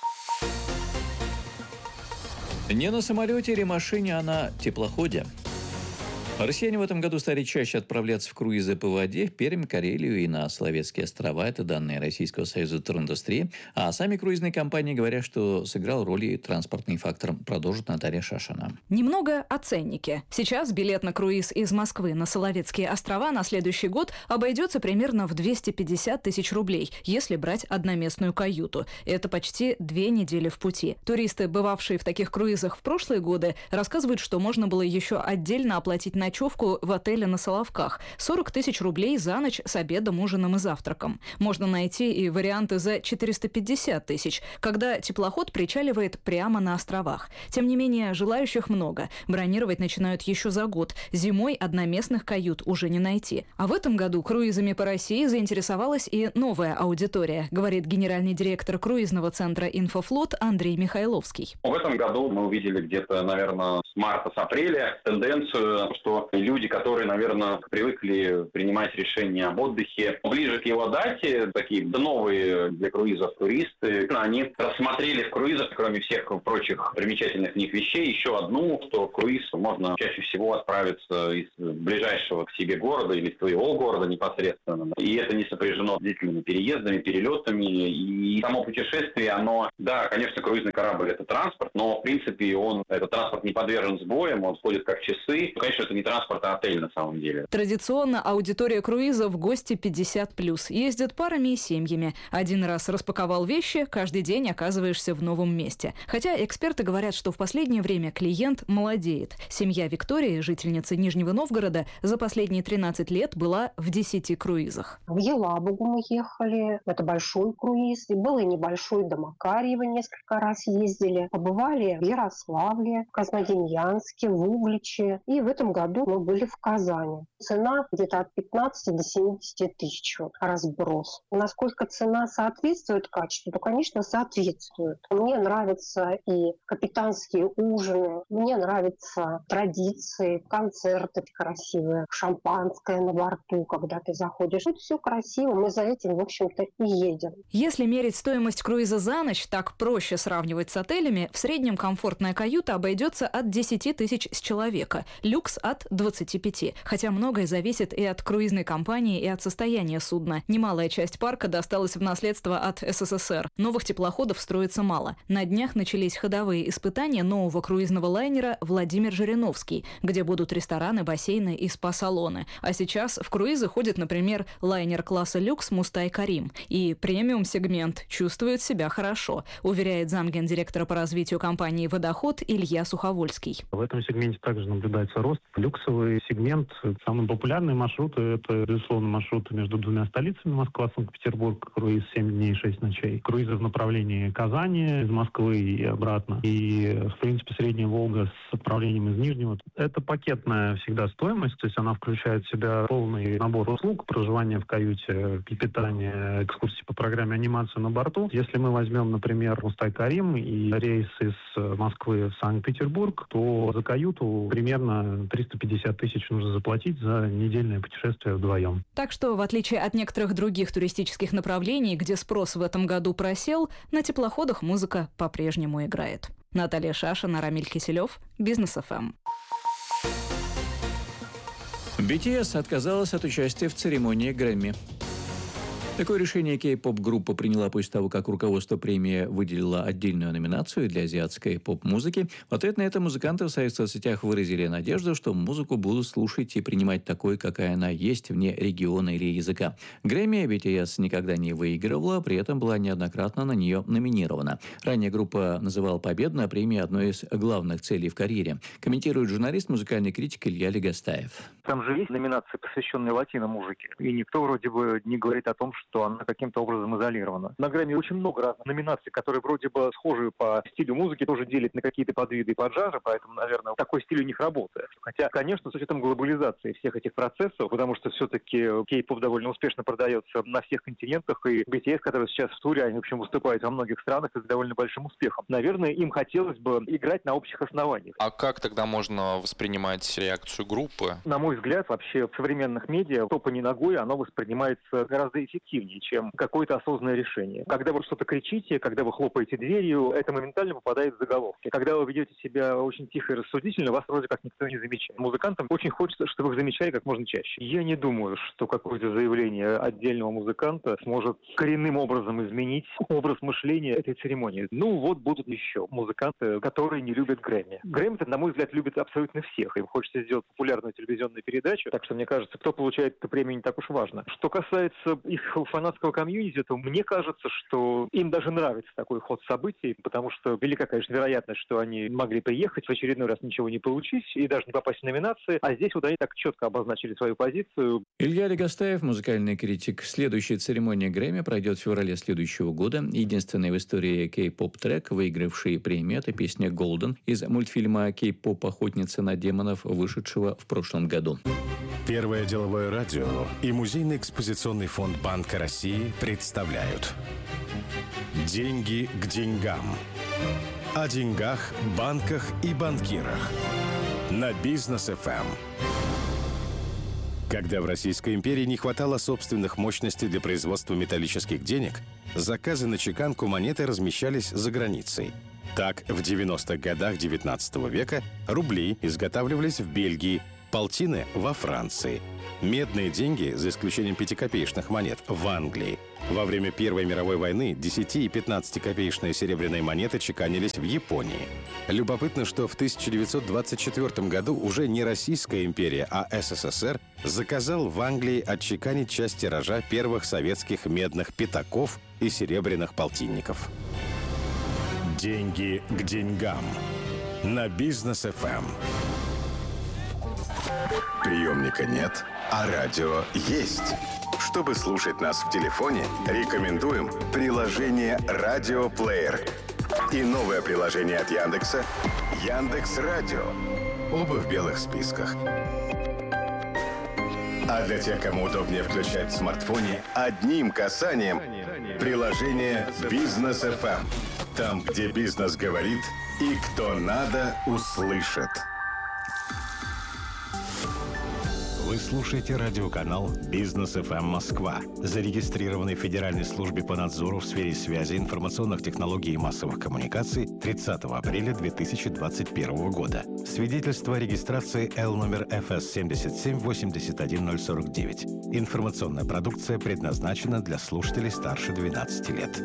Не на самолете или машине, а на теплоходе. Россияне в этом году стали чаще отправляться в круизы по воде в Пермь, Карелию и на Соловецкие острова. Это данные Российского союза туриндустрии. А сами круизные компании говорят, что сыграл роль и транспортный фактор. Продолжит Наталья Шашина. Немного о ценнике. Сейчас билет на круиз из Москвы на Соловецкие острова на следующий год обойдется примерно в 250 тысяч рублей, если брать одноместную каюту. Это почти 2 недели в пути. Туристы, бывавшие в таких круизах в прошлые годы, рассказывают, что можно было еще отдельно оплатить ночлег ночевку в отеле на Соловках. 40 тысяч рублей за ночь с обедом, ужином и завтраком. Можно найти и варианты за 450 тысяч, когда теплоход причаливает прямо на островах. Тем не менее, желающих много. Бронировать начинают еще за год. Зимой одноместных кают уже не найти. А в этом году круизами по России заинтересовалась и новая аудитория, говорит генеральный директор круизного центра «Инфофлот» Андрей Михайловский. В этом году мы увидели где-то, наверное, с марта, с апреля тенденцию, что люди, которые, наверное, привыкли принимать решения об отдыхе ближе к его дате, такие новые для круизов туристы, они рассмотрели в круизах, кроме всех прочих примечательных в них вещей, еще одну, что в круиз можно чаще всего отправиться из ближайшего к себе города или из своего города непосредственно. И это не сопряжено с длительными переездами, перелетами. И само путешествие, оно, да, конечно, круизный корабль – это транспорт, но, в принципе, этот транспорт не подвержен сбоям, он ходит как часы. Конечно, это не транспорт, а отель на самом деле. Традиционно аудитория круиза в гости 50+. Ездят парами и семьями. Один раз распаковал вещи, каждый день оказываешься в новом месте. Хотя эксперты говорят, что в последнее время клиент молодеет. Семья Виктории, жительницы Нижнего Новгорода, за последние 13 лет была в 10 круизах. В Елабугу мы ехали, это большой круиз. И был и небольшой до Макарьева, несколько раз ездили. Побывали в Ярославле, в Краснодемьянске, в Угличе. И в этом году мы были в Казани. Цена где-то от 15 до 70 тысяч разброс. Насколько цена соответствует качеству, то, конечно, соответствует. Мне нравятся и капитанские ужины, мне нравятся традиции, концерты красивые, шампанское на борту, когда ты заходишь. Это все красиво, мы за этим, в общем-то, и едем. Если мерить стоимость круиза за ночь, так проще сравнивать с отелями, в среднем комфортная каюта обойдется от 10 тысяч с человека, люкс от 25. Хотя многое зависит и от круизной компании, и от состояния судна. Немалая часть парка досталась в наследство от СССР. Новых теплоходов строится мало. На днях начались ходовые испытания нового круизного лайнера «Владимир Жириновский», где будут рестораны, бассейны и спа-салоны. А сейчас в круизы ходит, например, лайнер класса люкс «Мустай Карим». И премиум-сегмент чувствует себя хорошо, уверяет замгендиректора по развитию компании «Водоход» Илья Суховольский. В этом сегменте также наблюдается рост. Люксовый сегмент, самые популярные маршруты, это, безусловно, маршруты между двумя столицами, Москва, Санкт-Петербург, круиз 7 дней, 6 ночей. Круизы в направлении Казани, из Москвы и обратно. И, в принципе, Средняя Волга с отправлением из Нижнего. Это пакетная всегда стоимость, то есть она включает в себя полный набор услуг, проживание в каюте, питание, экскурсии по программе, анимацию на борту. Если мы возьмем, например, Мустай Карим и рейс из Москвы в Санкт-Петербург, то за каюту примерно 350 тысяч нужно заплатить за недельное путешествие вдвоем. Так что, в отличие от некоторых других туристических направлений, где спрос в этом году просел, на теплоходах музыка по-прежнему играет. Наталья Шашина, Рамиль Киселев, Бизнес ФМ. BTS отказалась от участия в церемонии Грэмми. Такое решение кей-поп-группа приняла после того, как руководство премии выделило отдельную номинацию для азиатской поп-музыки. В ответ на это музыканты в своих соцсетях выразили надежду, что музыку будут слушать и принимать такой, какая она есть, вне региона или языка. Грэмми BTS никогда не выигрывала, при этом была неоднократно на нее номинирована. Ранее группа называла победу на премии одной из главных целей в карьере. Комментирует журналист, музыкальный критик Илья Легостаев. Там же есть номинации, посвященные латино-музыке. И никто вроде бы не говорит о том, что она каким-то образом изолирована. На Грэмми очень много разных номинаций, которые вроде бы схожи по стилю музыки, тоже делят на какие-то подвиды и поджанры, поэтому, наверное, такой стиль у них работает. Хотя, конечно, с учетом глобализации всех этих процессов, потому что все-таки кей-поп довольно успешно продается на всех континентах, и BTS, который сейчас в туре, они, в общем, выступают во многих странах и с довольно большим успехом. Наверное, им хотелось бы играть на общих основаниях. А как тогда можно воспринимать реакцию группы? На мой взгляд, вообще в современных медиа топание ногой, оно воспринимается гораздо эффективнее, чем какое-то осознанное решение. Когда вы что-то кричите, когда вы хлопаете дверью, это моментально попадает в заголовки. Когда вы ведете себя очень тихо и рассудительно, вас вроде как никто не замечает. Музыкантам очень хочется, чтобы их замечали как можно чаще. Я не думаю, что какое-то заявление отдельного музыканта сможет коренным образом изменить образ мышления этой церемонии. Ну вот будут еще музыканты, которые не любят Грэмми. Грэмми, на мой взгляд, любят абсолютно всех. Им хочется сделать популярную телевизионную передачу, так что, мне кажется, кто получает эту премию, не так уж важно. Что касается их у фанатского комьюнити, то мне кажется, что им даже нравится такой ход событий, потому что велика, конечно, вероятность, что они могли приехать, в очередной раз ничего не получить и даже не попасть в номинации, а здесь вот они так четко обозначили свою позицию. Илья Легостаев, музыкальный критик. Следующая церемония Грэмми пройдет в феврале следующего года. Единственный в истории кей-поп-трек, выигравший премию, это песня «Golden» из мультфильма «Кей-поп. Охотница на демонов», вышедшего в прошлом году. Первое деловое радио и Музейный экспозиционный фонд Банка России представляют «Деньги к деньгам». О деньгах, банках и банкирах. На Бизнес ФМ. Когда в Российской империи не хватало собственных мощностей для производства металлических денег, заказы на чеканку монеты размещались за границей. Так, в 90-х годах XIX века рубли изготавливались в Бельгии, полтины – во Франции, медные деньги, за исключением 5-копеечных монет, в Англии. Во время Первой мировой войны 10- и 15-копеечные серебряные монеты чеканились в Японии. Любопытно, что в 1924 году уже не Российская империя, а СССР заказал в Англии отчеканить часть тиража первых советских медных пятаков и серебряных полтинников. Деньги к деньгам. На Бизнес ФМ. Приемника нет, а радио есть. Чтобы слушать нас в телефоне, рекомендуем приложение «Радиоплеер» и новое приложение от Яндекса «Яндекс.Радио». Оба в белых списках. А для тех, кому удобнее включать в смартфоне, одним касанием приложение «Бизнес ФМ». Там, где бизнес говорит и кто надо, услышит. Вы слушаете радиоканал «Бизнес ФМ Москва», зарегистрированный в Федеральной службе по надзору в сфере связи, информационных технологий и массовых коммуникаций 30 апреля 2021 года. Свидетельство о регистрации Л номер ФС 7781049. Информационная продукция предназначена для слушателей старше 12 лет.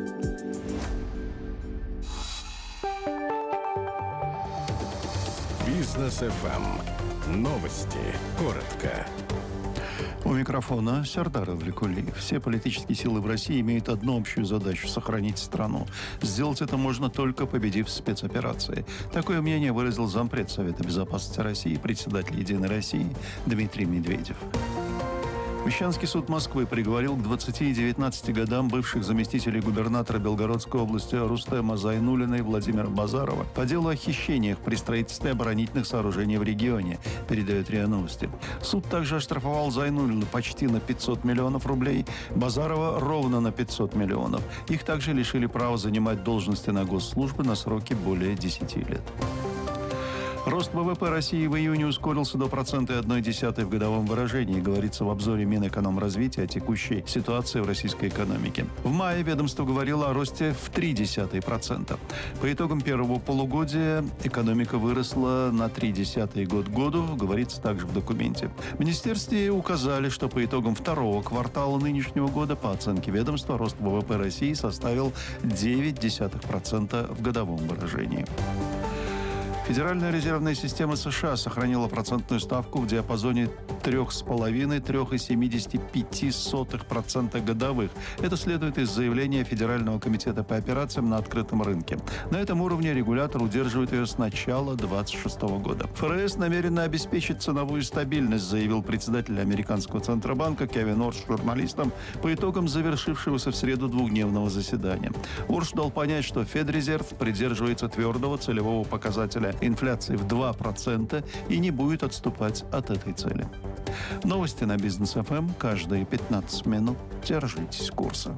Бизнес ФМ. Новости. Коротко. У микрофона Сардар Авликулиев. Все политические силы в России имеют одну общую задачу – сохранить страну. Сделать это можно только победив спецоперации. Такое мнение выразил зампред Совета безопасности России, председатель «Единой России» Дмитрий Медведев. Мещанский суд Москвы приговорил к 20 и 19 годам бывших заместителей губернатора Белгородской области Рустема Зайнуллина и Владимира Базарова по делу о хищениях при строительстве оборонительных сооружений в регионе, передает РИА Новости. Суд также оштрафовал Зайнуллина почти на 500 миллионов рублей, Базарова ровно на 500 миллионов. Их также лишили права занимать должности на госслужбе на сроки более 10 лет. Рост ВВП России в июне ускорился до 1,1% в годовом выражении, говорится в обзоре Минэкономразвития о текущей ситуации в российской экономике. В мае ведомство говорило о росте в 0,3%. По итогам первого полугодия экономика выросла на 0,3 год к году, говорится также в документе. В министерстве указали, что по итогам второго квартала нынешнего года, по оценке ведомства, рост ВВП России составил 0,9% в годовом выражении. Федеральная резервная система США сохранила процентную ставку в диапазоне 3,5-3,75% годовых. Это следует из заявления Федерального комитета по операциям на открытом рынке. На этом уровне регулятор удерживает ее с начала 2026 года. ФРС намерена обеспечить ценовую стабильность, заявил председатель американского Центробанка Кевин Орш журналистам по итогам завершившегося в среду двухдневного заседания. Орш дал понять, что Федрезерв придерживается твердого целевого показателя инфляции в 2% и не будет отступать от этой цели. Новости на Бизнес ФМ каждые 15 минут. Держитесь курса.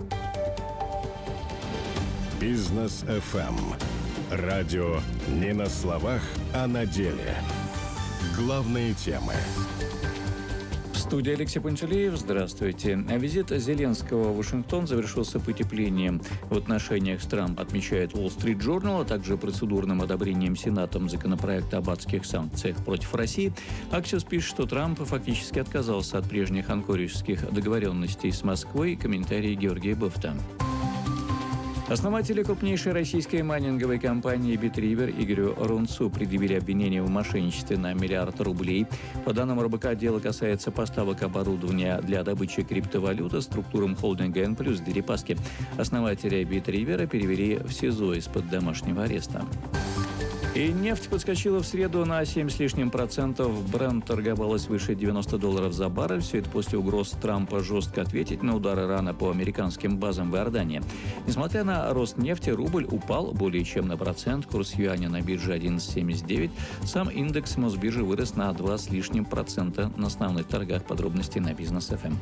Бизнес ФМ. Радио не на словах, а на деле. Главные темы. В студии Алексей Пантелеев. Здравствуйте. Визит Зеленского в Вашингтон завершился потеплением в отношениях с Трампом, отмечает Wall Street Journal, а также процедурным одобрением Сенатом законопроекта об адских санкциях против России. Axios пишет, что Трамп фактически отказался от прежних анкорежских договоренностей с Москвой. Комментарий Георгия Бофта. Основатели крупнейшей российской майнинговой компании «Битрivер» Игорю Рунцу предъявили обвинение в мошенничестве на $1 миллиард. По данным РБК, дело касается поставок оборудования для добычи криптовалюты структурам холдинга «Н+» Дерипаски. Основателя «Битрivер» перевели в СИЗО из-под домашнего ареста. И нефть подскочила в среду на 7 с лишним процентов. Брент торговалась выше $90 за баррель. Все это после угроз Трампа жестко ответить на удары Ирана по американским базам в Иордании. Несмотря на рост нефти, рубль упал более чем на процент. Курс юаня на бирже 11,79. Сам индекс Мосбиржи вырос на 2 с лишним процента на основных торгах. Подробности на Бизнес ФМ.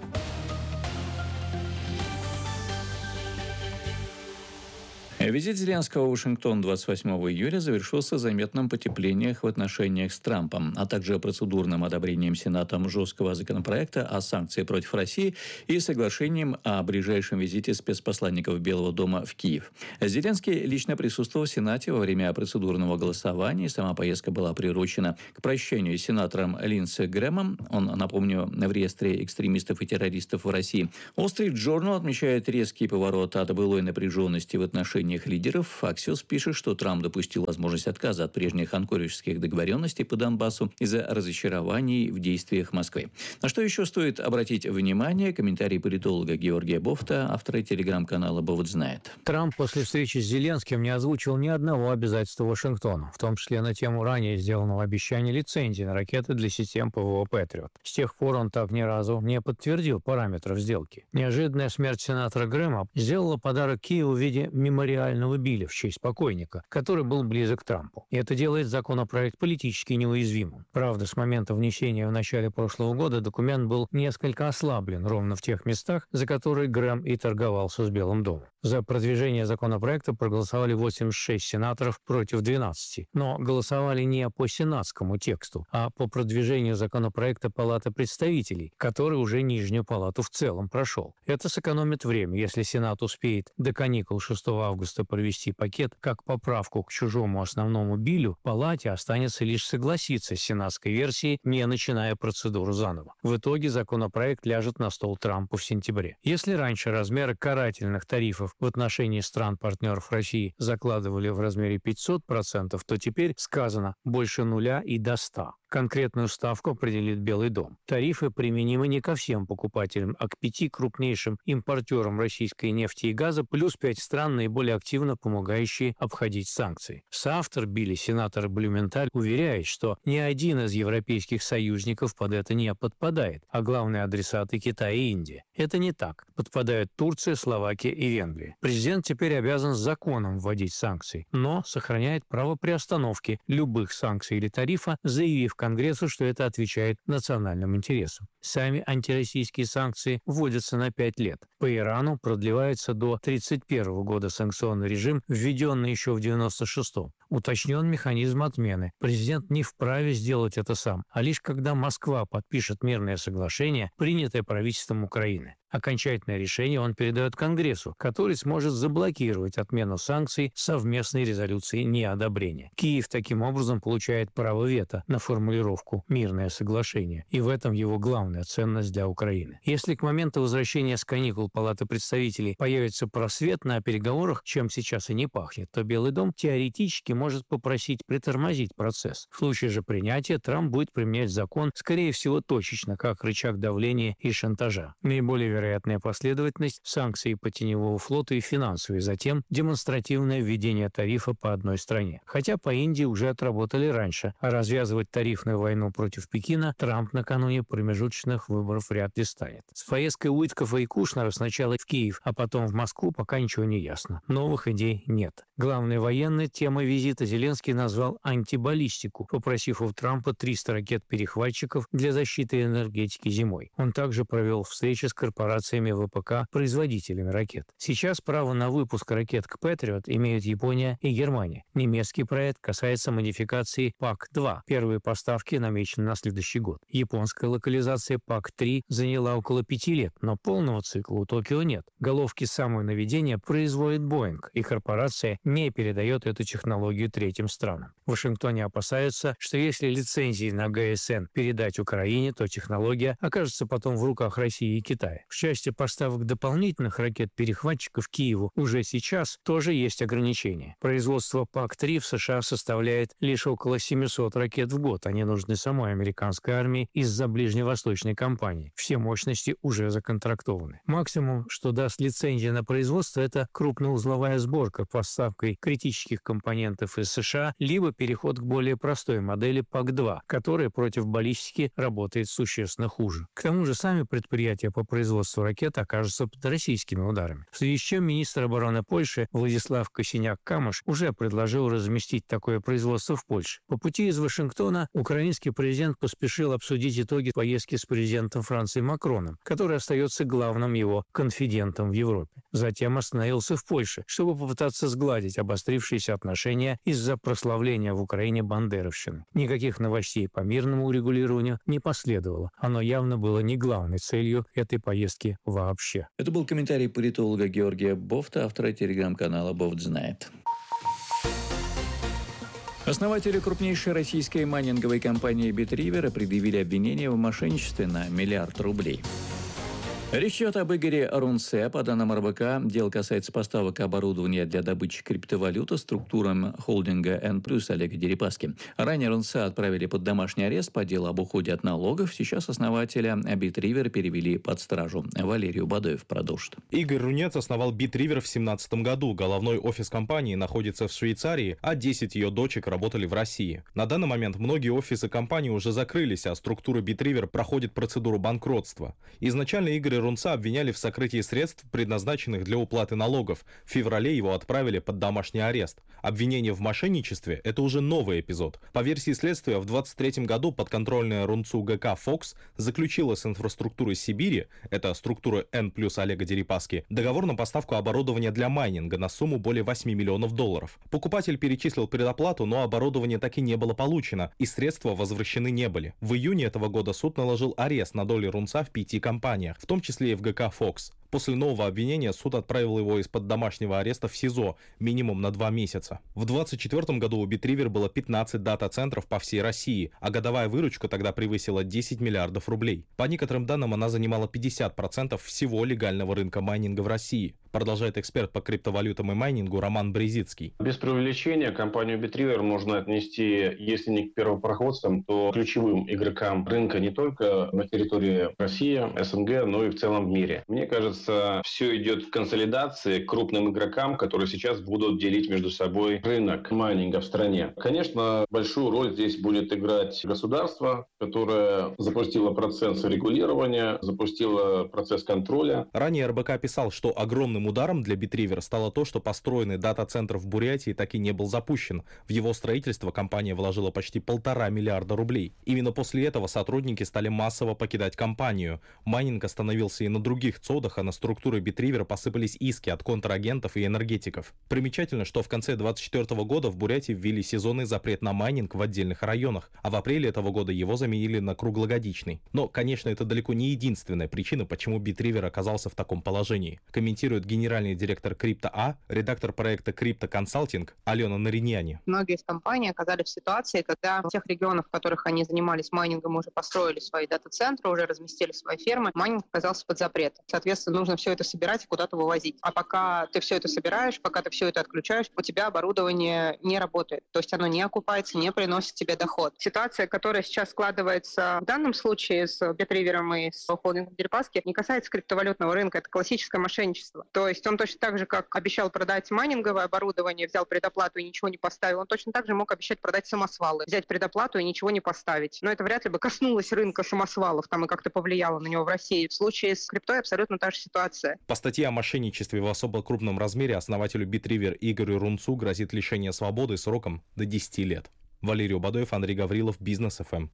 Визит Зеленского в Вашингтон 28 июля завершился заметным потеплением в отношениях с Трампом, а также процедурным одобрением Сенатом жесткого законопроекта о санкциях против России и соглашением о ближайшем визите спецпосланников Белого дома в Киев. Зеленский лично присутствовал в Сенате во время процедурного голосования, и сама поездка была приурочена к прощению с сенатором Линдси Грэмом. Он, напомню, в реестре экстремистов и террористов в России. Wall Street Journal отмечает резкий поворот от былой напряженности в отношениях лидеров. Axios пишет, что Трамп допустил возможность отказа от прежних анкоридžских договоренностей по Донбассу из-за разочарований в действиях Москвы. На что еще стоит обратить внимание? Комментарий политолога Георгия Бофта, автора телеграм-канала «Бовод знает». Трамп после встречи с Зеленским не озвучил ни одного обязательства Вашингтону, в том числе на тему ранее сделанного обещания лицензии на ракеты для систем ПВО «Патриот». С тех пор он так ни разу не подтвердил параметров сделки. Неожиданная смерть сенатора Грэма сделала подарок Киеву в виде мемориального биля в честь покойника, который был близок к Трампу. И это делает законопроект политически неуязвимым. Правда, с момента внесения в начале прошлого года документ был несколько ослаблен ровно в тех местах, за которые Грэм и торговался с Белым домом. За продвижение законопроекта проголосовали 86 сенаторов против 12, но голосовали не по сенатскому тексту, а по продвижению законопроекта Палаты представителей, который уже нижнюю палату в целом прошел. Это сэкономит время, если Сенат успеет до каникул 6 августа провести пакет как поправку к чужому основному билю, Палате останется лишь согласиться с сенатской версией, не начиная процедуру заново. В итоге законопроект ляжет на стол Трампу в сентябре. Если раньше размеры карательных тарифов в отношении стран-партнеров России закладывали в размере 500%, то теперь сказано больше 0 и до 100%. Конкретную ставку определит Белый дом. Тарифы применимы не ко всем покупателям, а к 5 крупнейшим импортерам российской нефти и газа, плюс 5 стран, наиболее активно помогающие обходить санкции. Соавтор биля, сенатор Блюменталь, уверяет, что ни один из европейских союзников под это не подпадает, а главные адресаты Китай и Индия. Это не так. Подпадают Турция, Словакия и Венгрия. Президент теперь обязан законом вводить санкции, но сохраняет право приостановки любых санкций или тарифа, заявив Конгрессу, что это отвечает национальным интересам. Сами антироссийские санкции вводятся на 5 лет. По Ирану продлевается до 1931 года санкционный режим, введенный еще в 1996-м. Уточнен механизм отмены. Президент не вправе сделать это сам, а лишь когда Москва подпишет мирное соглашение, принятое правительством Украины. Окончательное решение он передает Конгрессу, который сможет заблокировать отмену санкций совместной резолюцией неодобрения. Киев таким образом получает право вето на формулировку «мирное соглашение», и в этом его главная ценность для Украины. Если к моменту возвращения с каникул Палаты представителей появится просвет на переговорах, чем сейчас и не пахнет, то Белый дом теоретически может попросить притормозить процесс. В случае же принятия Трамп будет применять закон, скорее всего, точечно, как рычаг давления и шантажа. Наиболее вероятная последовательность – санкции по теневого флота и финансовые, затем демонстративное введение тарифа по одной стране. Хотя по Индии уже отработали раньше, а развязывать тарифную войну против Пекина Трамп накануне промежуточных выборов вряд ли станет. С поездкой Уиткофа и Кушнера сначала в Киев, а потом в Москву пока ничего не ясно. Новых идей нет. Главной военной темой визита Зеленский назвал антибаллистику, попросив у Трампа 300 ракет-перехватчиков для защиты энергетики зимой. Он также провел встречи с корпорациями ВПК-производителями ракет. Сейчас право на выпуск ракет к Патриот имеют Япония и Германия. Немецкий проект касается модификации ПАК-2. Первые поставки намечены на следующий год. Японская локализация ПАК-3 заняла около 5 лет, но полного цикла у Токио нет. Головки самонаведения производит Боинг, и корпорация не передает эту технологию третьим странам. В Вашингтоне опасаются, что если лицензии на ГСН передать Украине, то технология окажется потом в руках России и Китая. В части поставок дополнительных ракет-перехватчиков Киеву уже сейчас тоже есть ограничения. Производство ПАК-3 в США составляет лишь около 700 ракет в год. Они нужны самой американской армии из-за ближневосточной кампании. Все мощности уже законтрактованы. Максимум, что даст лицензия на производство, это крупноузловая сборка поставкой критических компонентов из США, либо переход к более простой модели ПАК-2, которая против баллистики работает существенно хуже. К тому же сами предприятия по производству ракет окажутся под российскими ударами. В связи с чем министр обороны Польши Владислав Косиняк-Камыш уже предложил разместить такое производство в Польше. По пути из Вашингтона украинский президент поспешил обсудить итоги поездки с президентом Франции Макроном, который остается главным его конфидентом в Европе. Затем остановился в Польше, чтобы попытаться сгладить обострившиеся отношения из-за прославления в Украине бандеровщины. Никаких новостей по мирному урегулированию не последовало. Оно явно было не главной целью этой поездки вообще. Это был комментарий политолога Георгия Бофта, автора телеграм-канала «Бофт знает». Основатели крупнейшей российской майнинговой компании «Битривер» предъявили обвинение в мошенничестве на $1 миллиард. Речь идет об Игоре Рунце. По данным РБК, дело касается поставок оборудования для добычи криптовалюты структурам холдинга N+, Олега Дерипаски. Ранее Рунце отправили под домашний арест по делу об уходе от налогов. Сейчас основателя Битривер перевели под стражу. Валерий Бадоев продолжит. Игорь Рунец основал Битривер в 2017 году. Головной офис компании находится в Швейцарии, а 10 ее дочек работали в России. На данный момент многие офисы компании уже закрылись, а структура Битривер проходит процедуру банкротства. Изначально Игорь Рунца обвиняли в сокрытии средств, предназначенных для уплаты налогов. В феврале его отправили под домашний арест. Обвинение в мошенничестве – это уже новый эпизод. По версии следствия, в 2023 году подконтрольная Рунцу ГК «Фокс» заключила с инфраструктурой Сибири, это структура N+ Олега Дерипаски, договор на поставку оборудования для майнинга на сумму более $8 миллионов. Покупатель перечислил предоплату, но оборудование так и не было получено, и средства возвращены не были. В июне этого года суд наложил арест на доли Рунца в 5 компаниях, в том числе и в ГК «Фокс». После нового обвинения суд отправил его из-под домашнего ареста в СИЗО минимум на 2 месяца. В 2024 году у Битривер было 15 дата-центров по всей России, а годовая выручка тогда превысила 10 миллиардов рублей. По некоторым данным, она занимала 50% всего легального рынка майнинга в России. Продолжает эксперт по криптовалютам и майнингу Роман Брезицкий. Без преувеличения компанию Битривер можно отнести, если не к первопроходцам, то ключевым игрокам рынка не только на территории России, СНГ, но и в целом в мире. Мне кажется, все идет в консолидации к крупным игрокам, которые сейчас будут делить между собой рынок майнинга в стране. Конечно, большую роль здесь будет играть государство, которое запустило процесс регулирования, запустило процесс контроля. Ранее РБК писал, что огромным ударом для Битривер стало то, что построенный дата-центр в Бурятии так и не был запущен. В его строительство компания вложила почти $1,5 миллиарда рублей. Именно после этого сотрудники стали массово покидать компанию. Майнинг остановился и на других цодах, а на структуры Битривер посыпались иски от контрагентов и энергетиков. Примечательно, что в конце 2024 года в Бурятии ввели сезонный запрет на майнинг в отдельных районах, а в апреле этого года его заменили на круглогодичный. Но, конечно, это далеко не единственная причина, почему Битривер оказался в таком положении. Комментирует генеральный директор Крипто.А, редактор проекта Крипто Консалтинг Алена Нариньяни. Многие из компаний оказались в ситуации, когда в тех регионах, в которых они занимались майнингом, уже построили свои дата-центры, уже разместили свои фермы, майнинг оказался под запретом. Соответственно, нужно все это собирать и куда-то вывозить. А пока ты все это собираешь, пока ты все это отключаешь, у тебя оборудование не работает. То есть оно не окупается, не приносит тебе доход. Ситуация, которая сейчас складывается в данном случае с Битривером и с холдингом Дерипаски, не касается криптовалютного рынка. Это классическое мошенничество. То есть он точно так же, как обещал продать майнинговое оборудование, взял предоплату и ничего не поставил, он точно так же мог обещать продать самосвалы, взять предоплату и ничего не поставить. Но это вряд ли бы коснулось рынка самосвалов там и как-то повлияло на него в России. В случае с криптой абсолютно та же ситуация. По статье о мошенничестве в особо крупном размере основателю Битривер Игорю Рунцу грозит лишение свободы сроком до 10 лет. Валерий Бадоев, Андрей Гаврилов, Бизнес ФМ.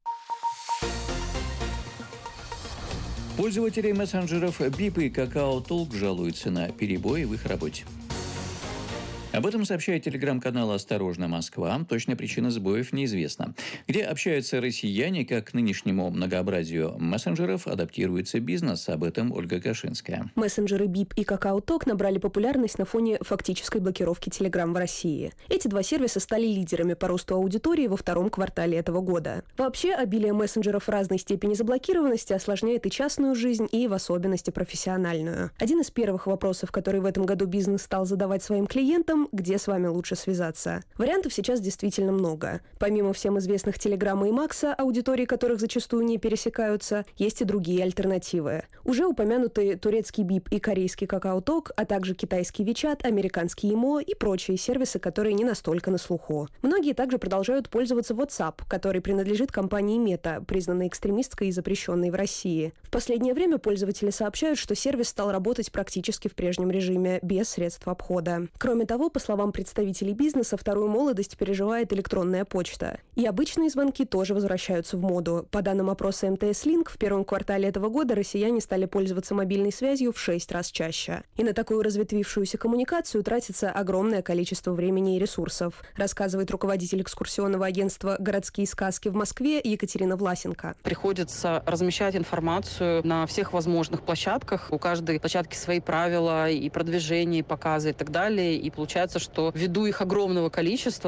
Пользователи мессенджеров Bip и Kakao Talk жалуются на перебои в их работе. Об этом сообщает телеграм-канал «Осторожно, Москва». Точная причина сбоев неизвестна. Где общаются россияне, как к нынешнему многообразию мессенджеров адаптируется бизнес. Об этом Ольга Кашинская. Мессенджеры Bip и KakaoTalk набрали популярность на фоне фактической блокировки Telegram в России. Эти два сервиса стали лидерами по росту аудитории во втором квартале этого года. Вообще, обилие мессенджеров разной степени заблокированности осложняет и частную жизнь, и в особенности профессиональную. Один из первых вопросов, который в этом году бизнес стал задавать своим клиентам, где с вами лучше связаться. Вариантов сейчас действительно много. Помимо всем известных Телеграма и Макса, аудитории которых зачастую не пересекаются, есть и другие альтернативы. Уже упомянутые турецкий Bip и корейский KakaoTalk, а также китайский WeChat, американский Imo и прочие сервисы, которые не настолько на слуху. Многие также продолжают пользоваться WhatsApp, который принадлежит компании Meta, признанной экстремистской и запрещенной в России. В последнее время пользователи сообщают, что сервис стал работать практически в прежнем режиме, без средств обхода. Кроме того, по словам представителей бизнеса, вторую молодость переживает электронная почта. И обычные звонки тоже возвращаются в моду. По данным опроса МТС Link, в первом квартале этого года россияне стали пользоваться мобильной связью в 6 раз чаще. И на такую разветвившуюся коммуникацию тратится огромное количество времени и ресурсов, рассказывает руководитель экскурсионного агентства «Городские сказки» в Москве Екатерина Власенко. Приходится размещать информацию на всех возможных площадках. У каждой площадки свои правила и продвижение, и показы и так далее. И получается, что ввиду их огромного количества